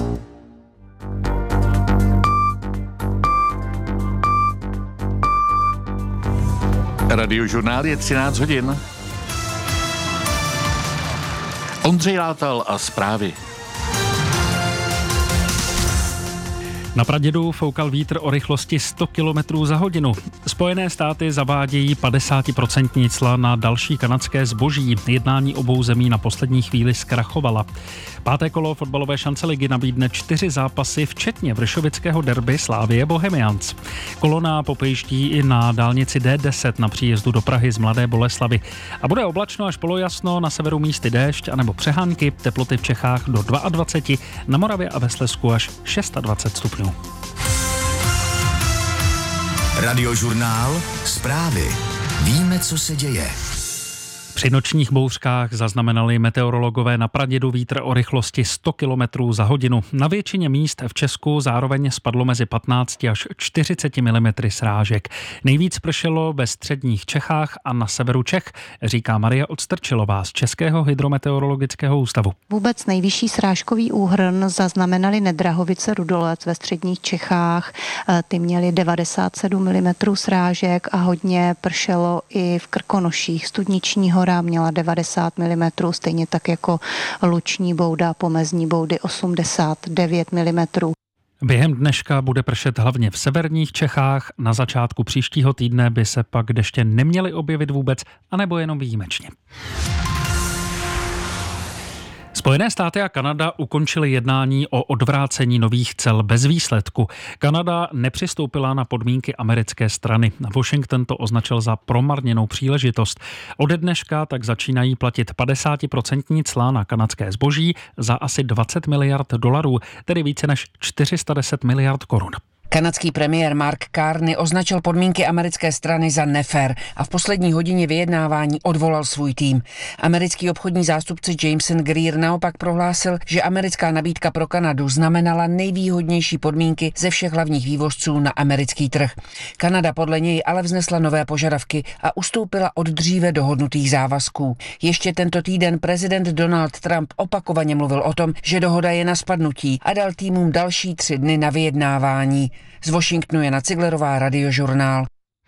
Radiožurnál je třináct hodin. Ondřej Látal a zprávy. Na Pradědu foukal vítr o rychlosti sto kilometrů za hodinu. Spojené státy zavádějí padesát procent cla na další kanadské zboží. Jednání obou zemí na poslední chvíli zkrachovala. Páté kolo fotbalové šance ligy nabídne čtyři zápasy, včetně vršovického derby Slavie Bohemians. Kolona popejíždí i na dálnici D deset na příjezdu do Prahy z Mladé Boleslavi. A bude oblačno až polojasno, na severu místy déšť anebo přehánky, teploty v Čechách do dvacet dva, na Moravě a ve Slezsku až dvacet šest stupňů. Radiožurnál, zprávy. Víme, co se děje. Při nočních bouřkách zaznamenali meteorologové na Pradědu vítr o rychlosti sto kilometrů za hodinu. Na většině míst v Česku zároveň spadlo mezi patnáct až čtyřicet milimetrů srážek. Nejvíc pršelo ve středních Čechách a na severu Čech, říká Marie Odstrčilová z Českého hydrometeorologického ústavu. Vůbec nejvyšší srážkový úhrn zaznamenali Nedrahovice Rudolec ve středních Čechách. Ty měly devadesát sedm milimetrů srážek a hodně pršelo i v Krkonoších. Studniční Hora měla devadesát milimetrů, stejně tak jako Luční Bouda, Pomezní Boudy osmdesát devět milimetrů. Během dneška bude pršet hlavně v severních Čechách. Na začátku příštího týdne by se pak deště neměly objevit vůbec, anebo jenom výjimečně. Spojené státy a Kanada ukončily jednání o odvrácení nových cel bez výsledku. Kanada nepřistoupila na podmínky americké strany. Washington to označil za promarněnou příležitost. Ode dneška tak začínají platit padesát procent cla na kanadské zboží za asi dvacet miliard dolarů, tedy více než čtyři sta deset miliard korun. Kanadský premiér Mark Carney označil podmínky americké strany za nefér a v poslední hodině vyjednávání odvolal svůj tým. Americký obchodní zástupce Jameson Greer naopak prohlásil, že americká nabídka pro Kanadu znamenala nejvýhodnější podmínky ze všech hlavních vývozců na americký trh. Kanada podle něj ale vznesla nové požadavky a ustoupila od dříve dohodnutých závazků. Ještě tento týden prezident Donald Trump opakovaně mluvil o tom, že dohoda je na spadnutí a dal týmům další tři dny na vyjednávání. Z Washingtonu Jana Ciglerová, Radiožurnál.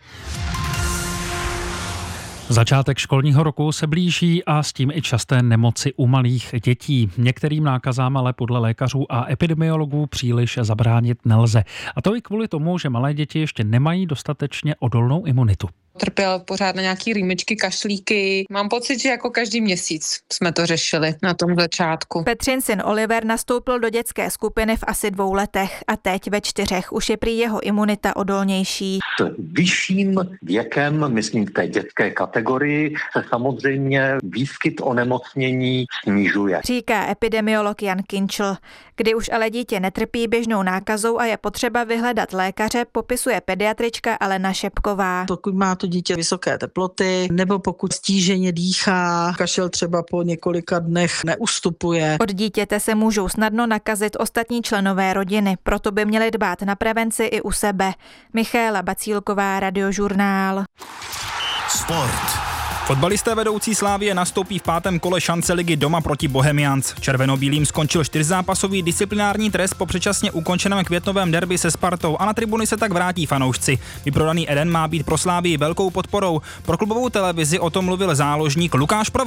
Začátek školního roku se blíží a s tím i časté nemoci u malých dětí. Některým nákazám ale podle lékařů a epidemiologů příliš zabránit nelze. A to i kvůli tomu, že malé děti ještě nemají dostatečně odolnou imunitu. Trpěl pořád na nějaký rýmičky, kašlíky. Mám pocit, že jako každý měsíc jsme to řešili na tom začátku. Petřin syn Oliver nastoupil do dětské skupiny v asi dvou letech a teď ve čtyřech už je prý jeho imunita odolnější. S vyšším věkem, myslím v té dětské kategorii, se samozřejmě výskyt onemocnění snižuje. Říká epidemiolog Jan Kinčl. Kdy už ale dítě netrpí běžnou nákazou a je potřeba vyhledat lékaře, popisuje pediatrička Alena Šepková. Pokud má to dítě vysoké teploty, nebo pokud stíženě dýchá, kašel třeba po několika dnech neustupuje. Od dítěte se můžou snadno nakazit ostatní členové rodiny, proto by měli dbát na prevenci i u sebe. Michaela Bacílková, Radiožurnál. Sport. Fotbalisté vedoucí Slavie nastoupí v pátém kole šance ligy doma proti Bohemians. Červenobílým skončil čtyřzápasový disciplinární trest po předčasně ukončeném květnovém derby se Spartou a na tribuny se tak vrátí fanoušci. Vyprodaný Eden má být pro Slavii velkou podporou. Pro klubovou televizi o tom mluvil záložník Lukáš Provod.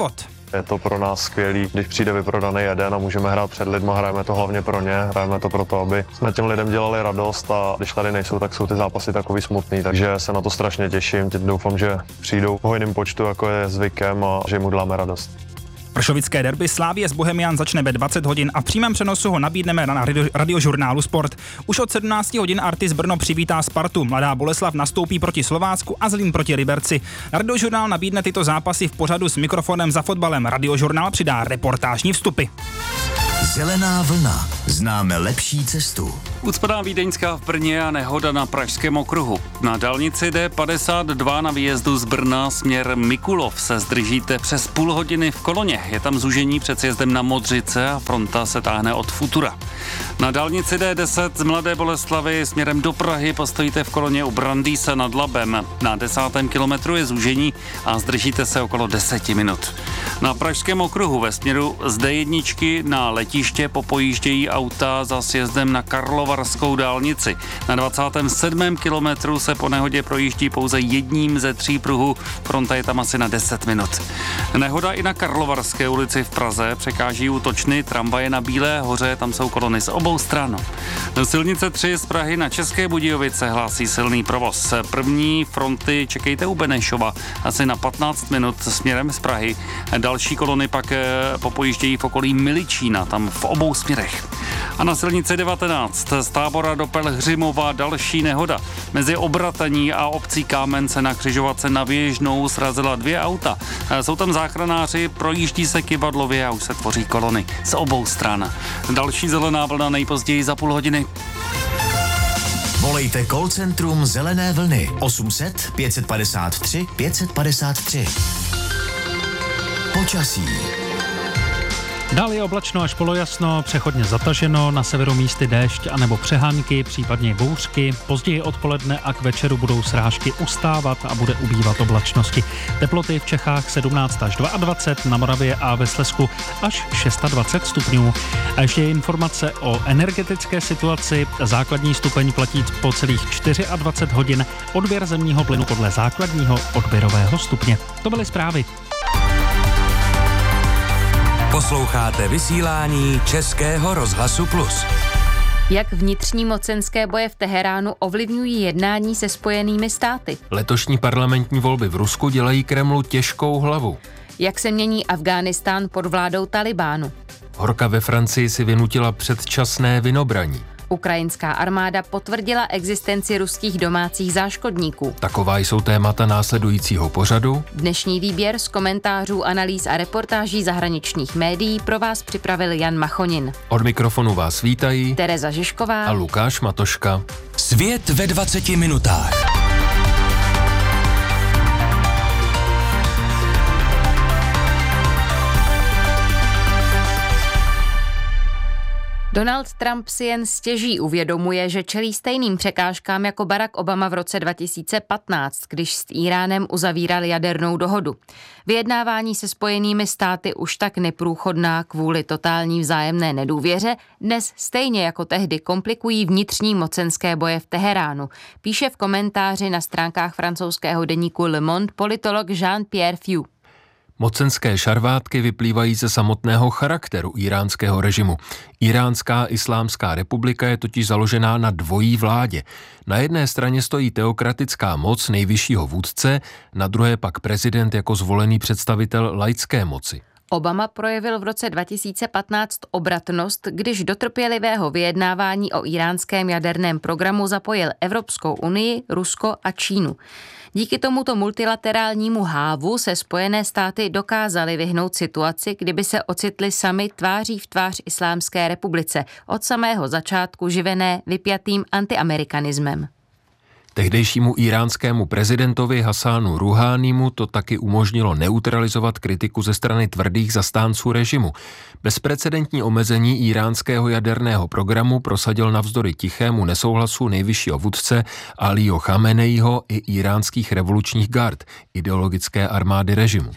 Je to pro nás skvělý, když přijde vyprodaný jeden a můžeme hrát před lidma, hrajeme to hlavně pro ně, hrajeme to proto, aby jsme těm lidem dělali radost a když tady nejsou, tak jsou ty zápasy takový smutný, takže se na to strašně těším, teď doufám, že přijdou v hojném počtu, jako je zvykem a že jim uděláme radost. Pršovické derby Slavie s Bohemians začne ve dvacet hodin a v přímém přenosu ho nabídneme na radio, radiožurnálu Sport. Už od sedmnáct hodin Artis Brno přivítá Spartu, Mladá Boleslav nastoupí proti Slovácku a Zlín proti Liberci. Radiožurnál nabídne tyto zápasy v pořadu s mikrofonem za fotbalem. Radiožurnál přidá reportážní vstupy. Zelená vlna. Známe lepší cestu. Ucpaná Vídeňská v Brně a nehoda na Pražském okruhu. Na dálnici D padesát dva na výjezdu z Brna směr Mikulov se zdržíte přes půl hodiny v koloně. Je tam zúžení před sjezdem na Modřice a fronta se táhne od Futura. Na dálnici D deset z Mladé Boleslavy směrem do Prahy postojíte v koloně u Brandýsa nad Labem. Na desátém kilometru je zúžení a zdržíte se okolo deseti minut. Na Pražském okruhu ve směru z D jedna na letiště popojíždějí auta za sjezdem na Karlovarskou dálnici. Na dvacátém sedmém kilometru se po nehodě projíždí pouze jedním ze tří pruhů, fronta je tam asi na deset minut. Nehoda i na Karlovarské ulici v Praze, překáží útočny tramvaje na Bílé hoře, tam jsou kolony z obou stran. Silnice tři z Prahy na České Budějovice hlásí silný provoz. První fronty čekejte u Benešova, asi na patnáct minut směrem z Prahy. Další kolony pak popojíždějí v okolí Miličína, tam v obou směrech. A na silnici devatenáct z Tábora do Pelhřimova další nehoda. Mezi Obrataní a obcí Kámen se na křižovatce na Věžnou srazila dvě auta. Jsou tam záchranáři, projíždí se kyvadlově a už se tvoří kolony z obou stran. Další zelená vlna nejpozději za půl hodiny. Volejte call centrum Zelené vlny osm set pět padesát tři pět padesát tři. Počasí. Dál je oblačno až polojasno, přechodně zataženo, na severu místy déšť anebo přehánky, případně bouřky. Později odpoledne a k večeru budou srážky ustávat a bude ubývat oblačnosti. Teploty v Čechách sedmnáct až dvacet dva, na Moravě a ve Slezsku až dvacet šest stupňů. A ještě je informace o energetické situaci. Základní stupeň platí po celých dvacet čtyři hodin, odběr zemního plynu podle základního odběrového stupně. To byly zprávy. Posloucháte vysílání Českého rozhlasu Plus. Jak vnitřní mocenské boje v Teheránu ovlivňují jednání se Spojenými státy? Letošní parlamentní volby v Rusku dělají Kremlu těžkou hlavu. Jak se mění Afghánistán pod vládou Talibánu? Horka ve Francii si vynutila předčasné vynobraní. Ukrajinská armáda potvrdila existenci ruských domácích záškodníků. Taková jsou témata následujícího pořadu. Dnešní výběr z komentářů, analýz a reportáží zahraničních médií pro vás připravil Jan Machonin. Od mikrofonu vás vítají Tereza Žižková a Lukáš Matoška. Svět ve dvaceti minutách. Donald Trump si jen stěží uvědomuje, že čelí stejným překážkám jako Barack Obama v roce dva tisíce patnáct, když s Íránem uzavíral jadernou dohodu. Vyjednávání se Spojenými státy už tak neprůchodná kvůli totální vzájemné nedůvěře dnes stejně jako tehdy komplikují vnitřní mocenské boje v Teheránu, píše v komentáři na stránkách francouzského deníku Le Monde politolog Jean-Pierre Fiu. Mocenské šarvátky vyplývají ze samotného charakteru íránského režimu. Íránská islámská republika je totiž založená na dvojí vládě. Na jedné straně stojí teokratická moc nejvyššího vůdce, na druhé pak prezident jako zvolený představitel laické moci. Obama projevil v roce dva tisíce patnáct obratnost, když do trpělivého vyjednávání o íránském jaderném programu zapojil Evropskou unii, Rusko a Čínu. Díky tomuto multilaterálnímu hávu se Spojené státy dokázaly vyhnout situaci, kdyby se ocitly sami tváří v tvář Islámské republice, od samého začátku živené vypjatým antiamerikanismem. Tehdejšímu íránskému prezidentovi Hasánu Ruhánímu to taky umožnilo neutralizovat kritiku ze strany tvrdých zastánců režimu. Bezprecedentní omezení íránského jaderného programu prosadil navzdory tichému nesouhlasu nejvyššího vůdce Alího Chameneího i íránských revolučních gard, ideologické armády režimu.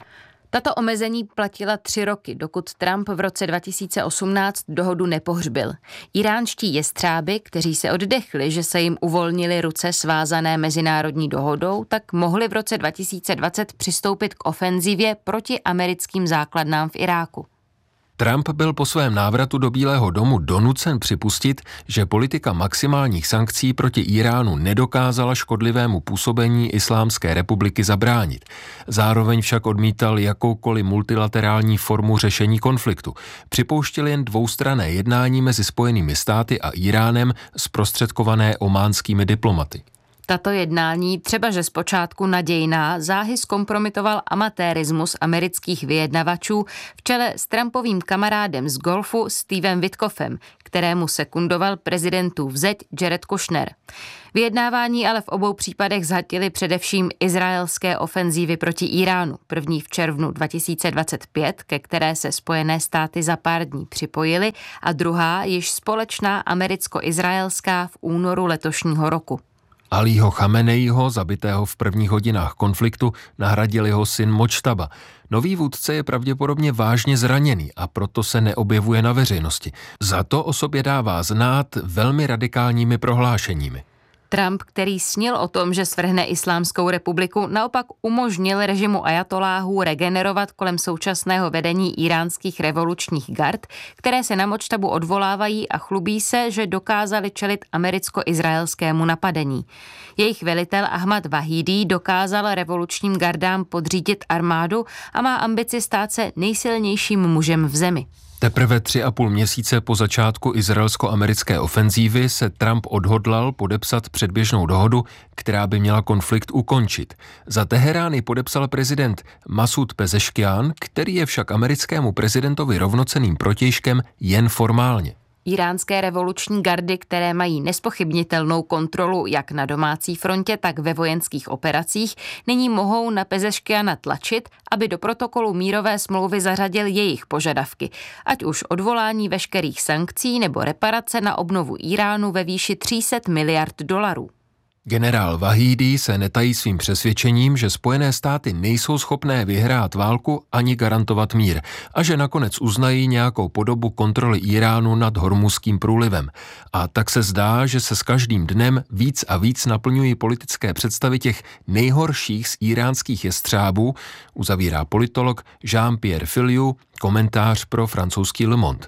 Tato omezení platila tři roky, dokud Trump v roce dva tisíce osmnáct dohodu nepohřbil. Iránští jestřáby, kteří se oddechli, že se jim uvolnily ruce svázané mezinárodní dohodou, tak mohli v roce dva tisíce dvacet přistoupit k ofenzivě proti americkým základnám v Iráku. Trump byl po svém návratu do Bílého domu donucen připustit, že politika maximálních sankcí proti Iránu nedokázala škodlivému působení Islámské republiky zabránit. Zároveň však odmítal jakoukoliv multilaterální formu řešení konfliktu. Připouštěl jen dvoustranné jednání mezi Spojenými státy a Iránem zprostředkované ománskými diplomaty. Tato jednání, třeba že zpočátku nadějná, záhy zkompromitoval amatérismus amerických vyjednavačů v čele s Trumpovým kamarádem z golfu Stevem Witkoffem, kterému sekundoval prezidentův zeť Jared Kushner. Vyjednávání ale v obou případech zhatily především izraelské ofenzívy proti Iránu, první v červnu dva tisíce dvacet pět, ke které se Spojené státy za pár dní připojily, a druhá již společná americko-izraelská v únoru letošního roku. Alího Chameneiho, zabitého v prvních hodinách konfliktu, nahradil jeho syn Močtaba. Nový vůdce je pravděpodobně vážně zraněný a proto se neobjevuje na veřejnosti. Za to o sobě dává znát velmi radikálními prohlášeními. Trump, který snil o tom, že svrhne Islámskou republiku, naopak umožnil režimu ajatoláhů regenerovat kolem současného vedení iránských revolučních gard, které se na Močtabu odvolávají a chlubí se, že dokázali čelit americko-izraelskému napadení. Jejich velitel Ahmad Vahidi dokázal revolučním gardám podřídit armádu a má ambici stát se nejsilnějším mužem v zemi. Teprve tři a půl měsíce po začátku izraelsko-americké ofenzívy se Trump odhodlal podepsat předběžnou dohodu, která by měla konflikt ukončit. Za Teherán ji podepsal prezident Masud Pezeškian, který je však americkému prezidentovi rovnocenným protějškem jen formálně. Iránské revoluční gardy, které mají nespochybnitelnou kontrolu jak na domácí frontě, tak ve vojenských operacích, nyní mohou na Pezeškiana tlačit, aby do protokolu mírové smlouvy zařadil jejich požadavky, ať už odvolání veškerých sankcí nebo reparace na obnovu Iránu ve výši tři sta miliard dolarů. Generál Vahidi se netají svým přesvědčením, že Spojené státy nejsou schopné vyhrát válku ani garantovat mír a že nakonec uznají nějakou podobu kontroly Iránu nad Hormuzským průlivem. A tak se zdá, že se s každým dnem víc a víc naplňují politické představy těch nejhorších z iránských jestřábů, uzavírá politolog Jean-Pierre Filiu, komentář pro francouzský Le Monde.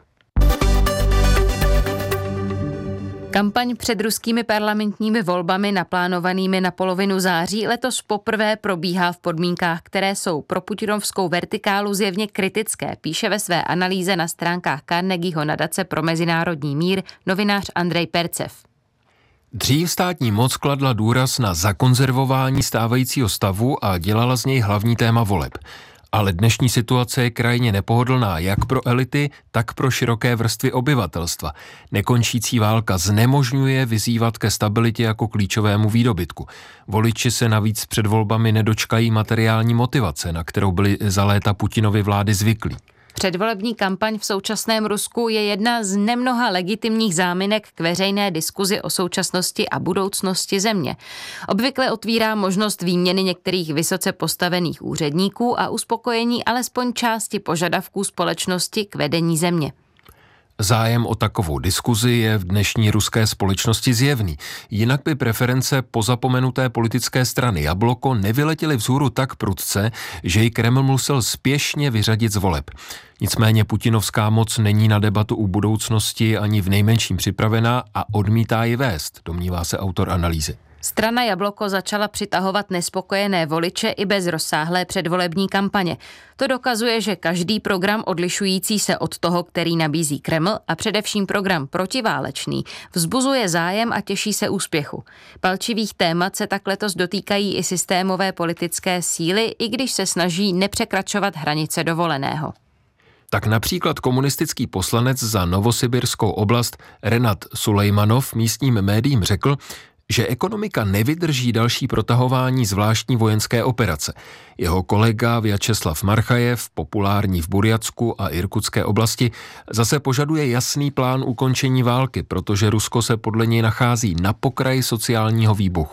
Kampaň před ruskými parlamentními volbami naplánovanými na polovinu září letos poprvé probíhá v podmínkách, které jsou pro putinovskou vertikálu zjevně kritické, píše ve své analýze na stránkách Carnegieho nadace pro mezinárodní mír novinář Andrej Percev. Dřív státní moc kladla důraz na zakonzervování stávajícího stavu a dělala z něj hlavní téma voleb. Ale dnešní situace je krajně nepohodlná jak pro elity, tak pro široké vrstvy obyvatelstva. Nekončící válka znemožňuje vyzývat ke stabilitě jako klíčovému výdobytku. Voliči se navíc před volbami nedočkají materiální motivace, na kterou byly za léta Putinovy vlády zvyklí. Předvolební kampaň v současném Rusku je jedna z nemnoha legitimních záminek k veřejné diskuzi o současnosti a budoucnosti země. Obvykle otvírá možnost výměny některých vysoce postavených úředníků a uspokojení alespoň části požadavků společnosti k vedení země. Zájem o takovou diskuzi je v dnešní ruské společnosti zjevný. Jinak by preference pozapomenuté politické strany Jabloko nevyletěly vzhůru tak prudce, že ji Kreml musel spěšně vyřadit z voleb. Nicméně putinovská moc není na debatu o budoucnosti ani v nejmenším připravená a odmítá ji vést, domnívá se autor analýzy. Strana Jabloko začala přitahovat nespokojené voliče i bez rozsáhlé předvolební kampaně. To dokazuje, že každý program odlišující se od toho, který nabízí Kreml, a především program protiválečný, vzbuzuje zájem a těší se úspěchu. Palčivých témat se tak letos dotýkají i systémové politické síly, i když se snaží nepřekračovat hranice dovoleného. Tak například komunistický poslanec za Novosibirskou oblast Renat Sulejmanov místním médiím řekl, že ekonomika nevydrží další protahování zvláštní vojenské operace. Jeho kolega Vjačeslav Marchajev, populární v Burjatsku a Irkutské oblasti, zase požaduje jasný plán ukončení války, protože Rusko se podle něj nachází na pokraji sociálního výbuchu.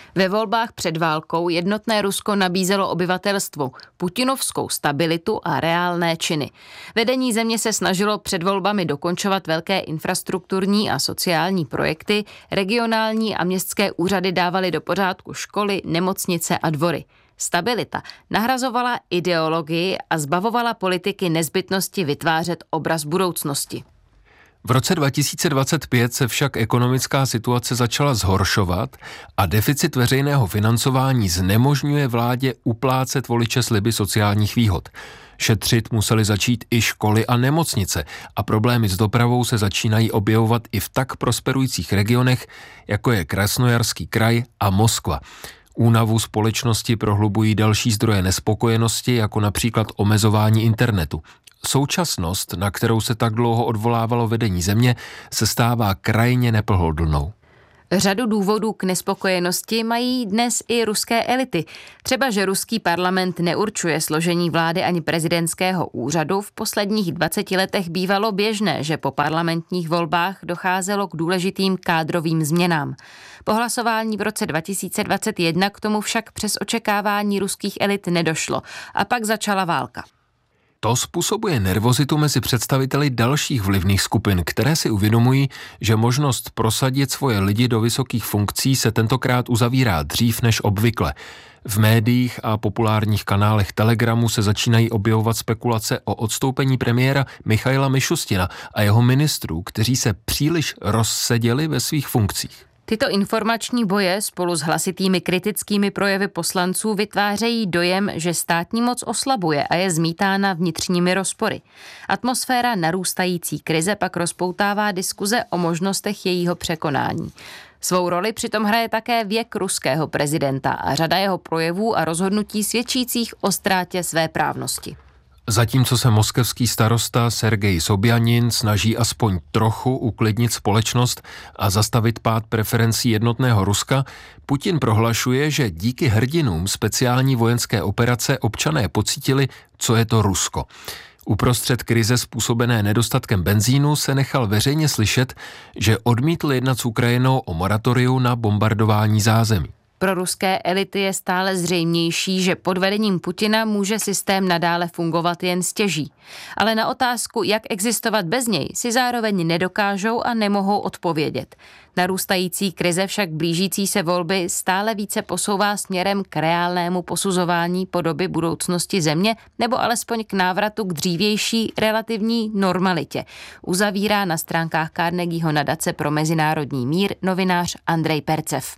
Ve volbách před válkou jednotné Rusko nabízelo obyvatelstvu putinovskou stabilitu a reálné činy. Vedení země se snažilo před volbami dokončovat velké infrastrukturní a sociální projekty, regionální a městské úřady dávaly do pořádku školy, nemocnice a dvory. Stabilita nahrazovala ideologii a zbavovala politiky nezbytnosti vytvářet obraz budoucnosti. V roce dva tisíce dvacet pět se však ekonomická situace začala zhoršovat a deficit veřejného financování znemožňuje vládě uplácet voliče sliby sociálních výhod. Šetřit museli začít i školy a nemocnice a problémy s dopravou se začínají objevovat i v tak prosperujících regionech, jako je Krasnojarský kraj a Moskva. Únavu společnosti prohlubují další zdroje nespokojenosti, jako například omezování internetu. Současnost, na kterou se tak dlouho odvolávalo vedení země, se stává krajně nepohodlnou. Řadu důvodů k nespokojenosti mají dnes i ruské elity. Třeba, že ruský parlament neurčuje složení vlády ani prezidentského úřadu, v posledních dvaceti letech bývalo běžné, že po parlamentních volbách docházelo k důležitým kádrovým změnám. Po hlasování v roce dva tisíce dvacet jedna k tomu však přes očekávání ruských elit nedošlo a pak začala válka. To způsobuje nervozitu mezi představiteli dalších vlivných skupin, které si uvědomují, že možnost prosadit svoje lidi do vysokých funkcí se tentokrát uzavírá dřív než obvykle. V médiích a populárních kanálech Telegramu se začínají objevovat spekulace o odstoupení premiéra Michaila Mišustina a jeho ministrů, kteří se příliš rozseděli ve svých funkcích. Tyto informační boje spolu s hlasitými kritickými projevy poslanců vytvářejí dojem, že státní moc oslabuje a je zmítána vnitřními rozpory. Atmosféra narůstající krize pak rozpoutává diskuze o možnostech jejího překonání. Svou roli přitom hraje také věk ruského prezidenta a řada jeho projevů a rozhodnutí svědčících o ztrátě svéprávnosti. Zatímco se moskevský starosta Sergej Sobjanin snaží aspoň trochu uklidnit společnost a zastavit pád preferencí jednotného Ruska, Putin prohlašuje, že díky hrdinům speciální vojenské operace občané pocítili, co je to Rusko. Uprostřed krize způsobené nedostatkem benzínu se nechal veřejně slyšet, že odmítl jednat s Ukrajinou o moratoriu na bombardování zázemí. Pro ruské elity je stále zřejmější, že pod vedením Putina může systém nadále fungovat jen stěží. Ale na otázku, jak existovat bez něj, si zároveň nedokážou a nemohou odpovědět. Narůstající krize však blížící se volby stále více posouvá směrem k reálnému posuzování podoby budoucnosti země nebo alespoň k návratu k dřívější relativní normalitě. Uzavírá na stránkách Carnegieho nadace pro mezinárodní mír novinář Andrej Percev.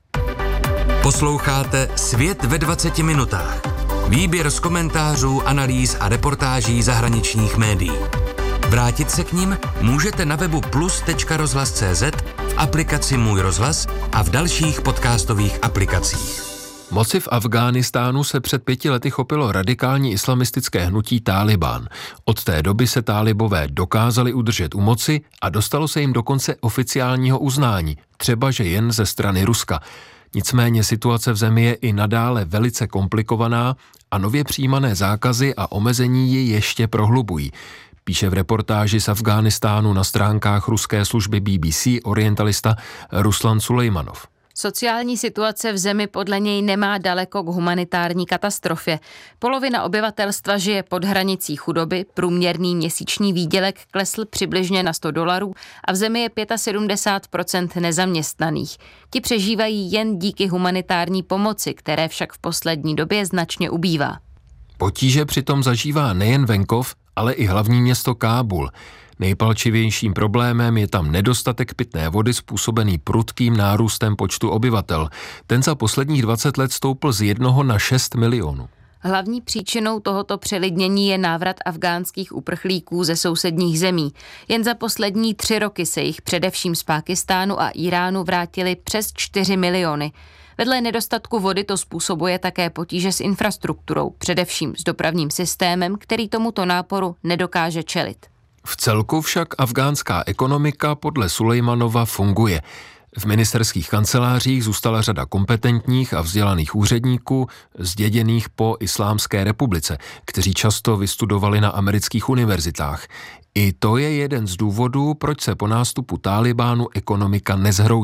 Posloucháte Svět ve dvaceti minutách. Výběr z komentářů, analýz a reportáží zahraničních médií. Vrátit se k nim můžete na webu plus tečka rozhlas tečka cé zet, v aplikaci Můj rozhlas a v dalších podcastových aplikacích. Moci v Afghánistánu se před pěti lety chopilo radikální islamistické hnutí Tálibán. Od té doby se tálibové dokázali udržet u moci a dostalo se jim dokonce oficiálního uznání, třeba že jen ze strany Ruska. Nicméně situace v zemi je i nadále velice komplikovaná a nově přijímané zákazy a omezení ji ještě prohlubují. Píše v reportáži z Afghánistánu na stránkách ruské služby B B C orientalista Ruslan Sulejmanov. Sociální situace v zemi podle něj nemá daleko k humanitární katastrofě. Polovina obyvatelstva žije pod hranicí chudoby, průměrný měsíční výdělek klesl přibližně na sto dolarů a v zemi je sedmdesát pět procent nezaměstnaných. Ti přežívají jen díky humanitární pomoci, které však v poslední době značně ubývá. Potíže přitom zažívá nejen venkov, ale i hlavní město Kábul. Nejpalčivějším problémem je tam nedostatek pitné vody způsobený prudkým nárůstem počtu obyvatel. Ten za posledních dvacet let stoupl z jednoho na šest milionů. Hlavní příčinou tohoto přelidnění je návrat afgánských uprchlíků ze sousedních zemí. Jen za poslední tři roky se jich především z Pákistánu a Iránu vrátili přes čtyři miliony. Vedle nedostatku vody to způsobuje také potíže s infrastrukturou, především s dopravním systémem, který tomuto náporu nedokáže čelit. V celku však afgánská ekonomika podle Sulejmanova funguje. V ministerských kancelářích zůstala řada kompetentních a vzdělaných úředníků, zděděných po Islámské republice, kteří často vystudovali na amerických univerzitách. I to je jeden z důvodů, proč se po nástupu Tálibánu ekonomika nezhroutila.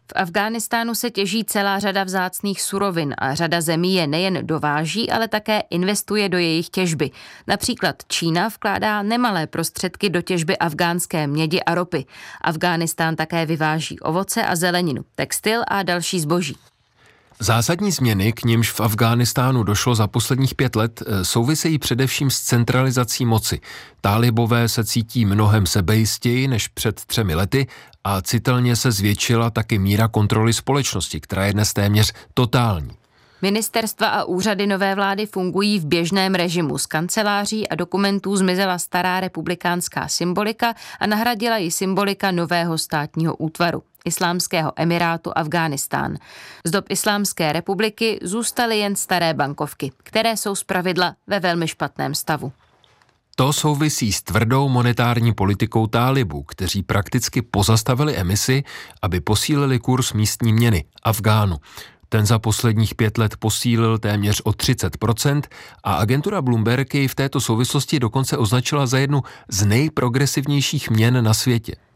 V Afghánistánu se těží celá řada vzácných surovin a řada zemí je nejen dováží, ale také investuje do jejich těžby. Například Čína vkládá nemalé prostředky do těžby afgánské mědi a ropy. Afghánistán také vyváží ovoce a zeleninu, textil a další zboží. Zásadní změny, k nimž v Afghánistánu došlo za posledních pět let, souvisejí především s centralizací moci. Tálibové se cítí mnohem sebejistěji než před třemi lety a citelně se zvětšila taky míra kontroly společnosti, která je dnes téměř totální. Ministerstva a úřady nové vlády fungují v běžném režimu. Z kanceláří a dokumentů zmizela stará republikánská symbolika a nahradila ji symbolika nového státního útvaru, Islámského emirátu Afghánistán. Z dob Islámské republiky zůstaly jen staré bankovky, které jsou zpravidla ve velmi špatném stavu. To souvisí s tvrdou monetární politikou Tálibů, kteří prakticky pozastavili emisi, aby posílili kurz místní měny Afgánu. Ten za posledních pět let posílil téměř o třicet procent a agentura Bloomberg ji v této souvislosti dokonce označila za jednu z nejprogresivnějších měn na světě.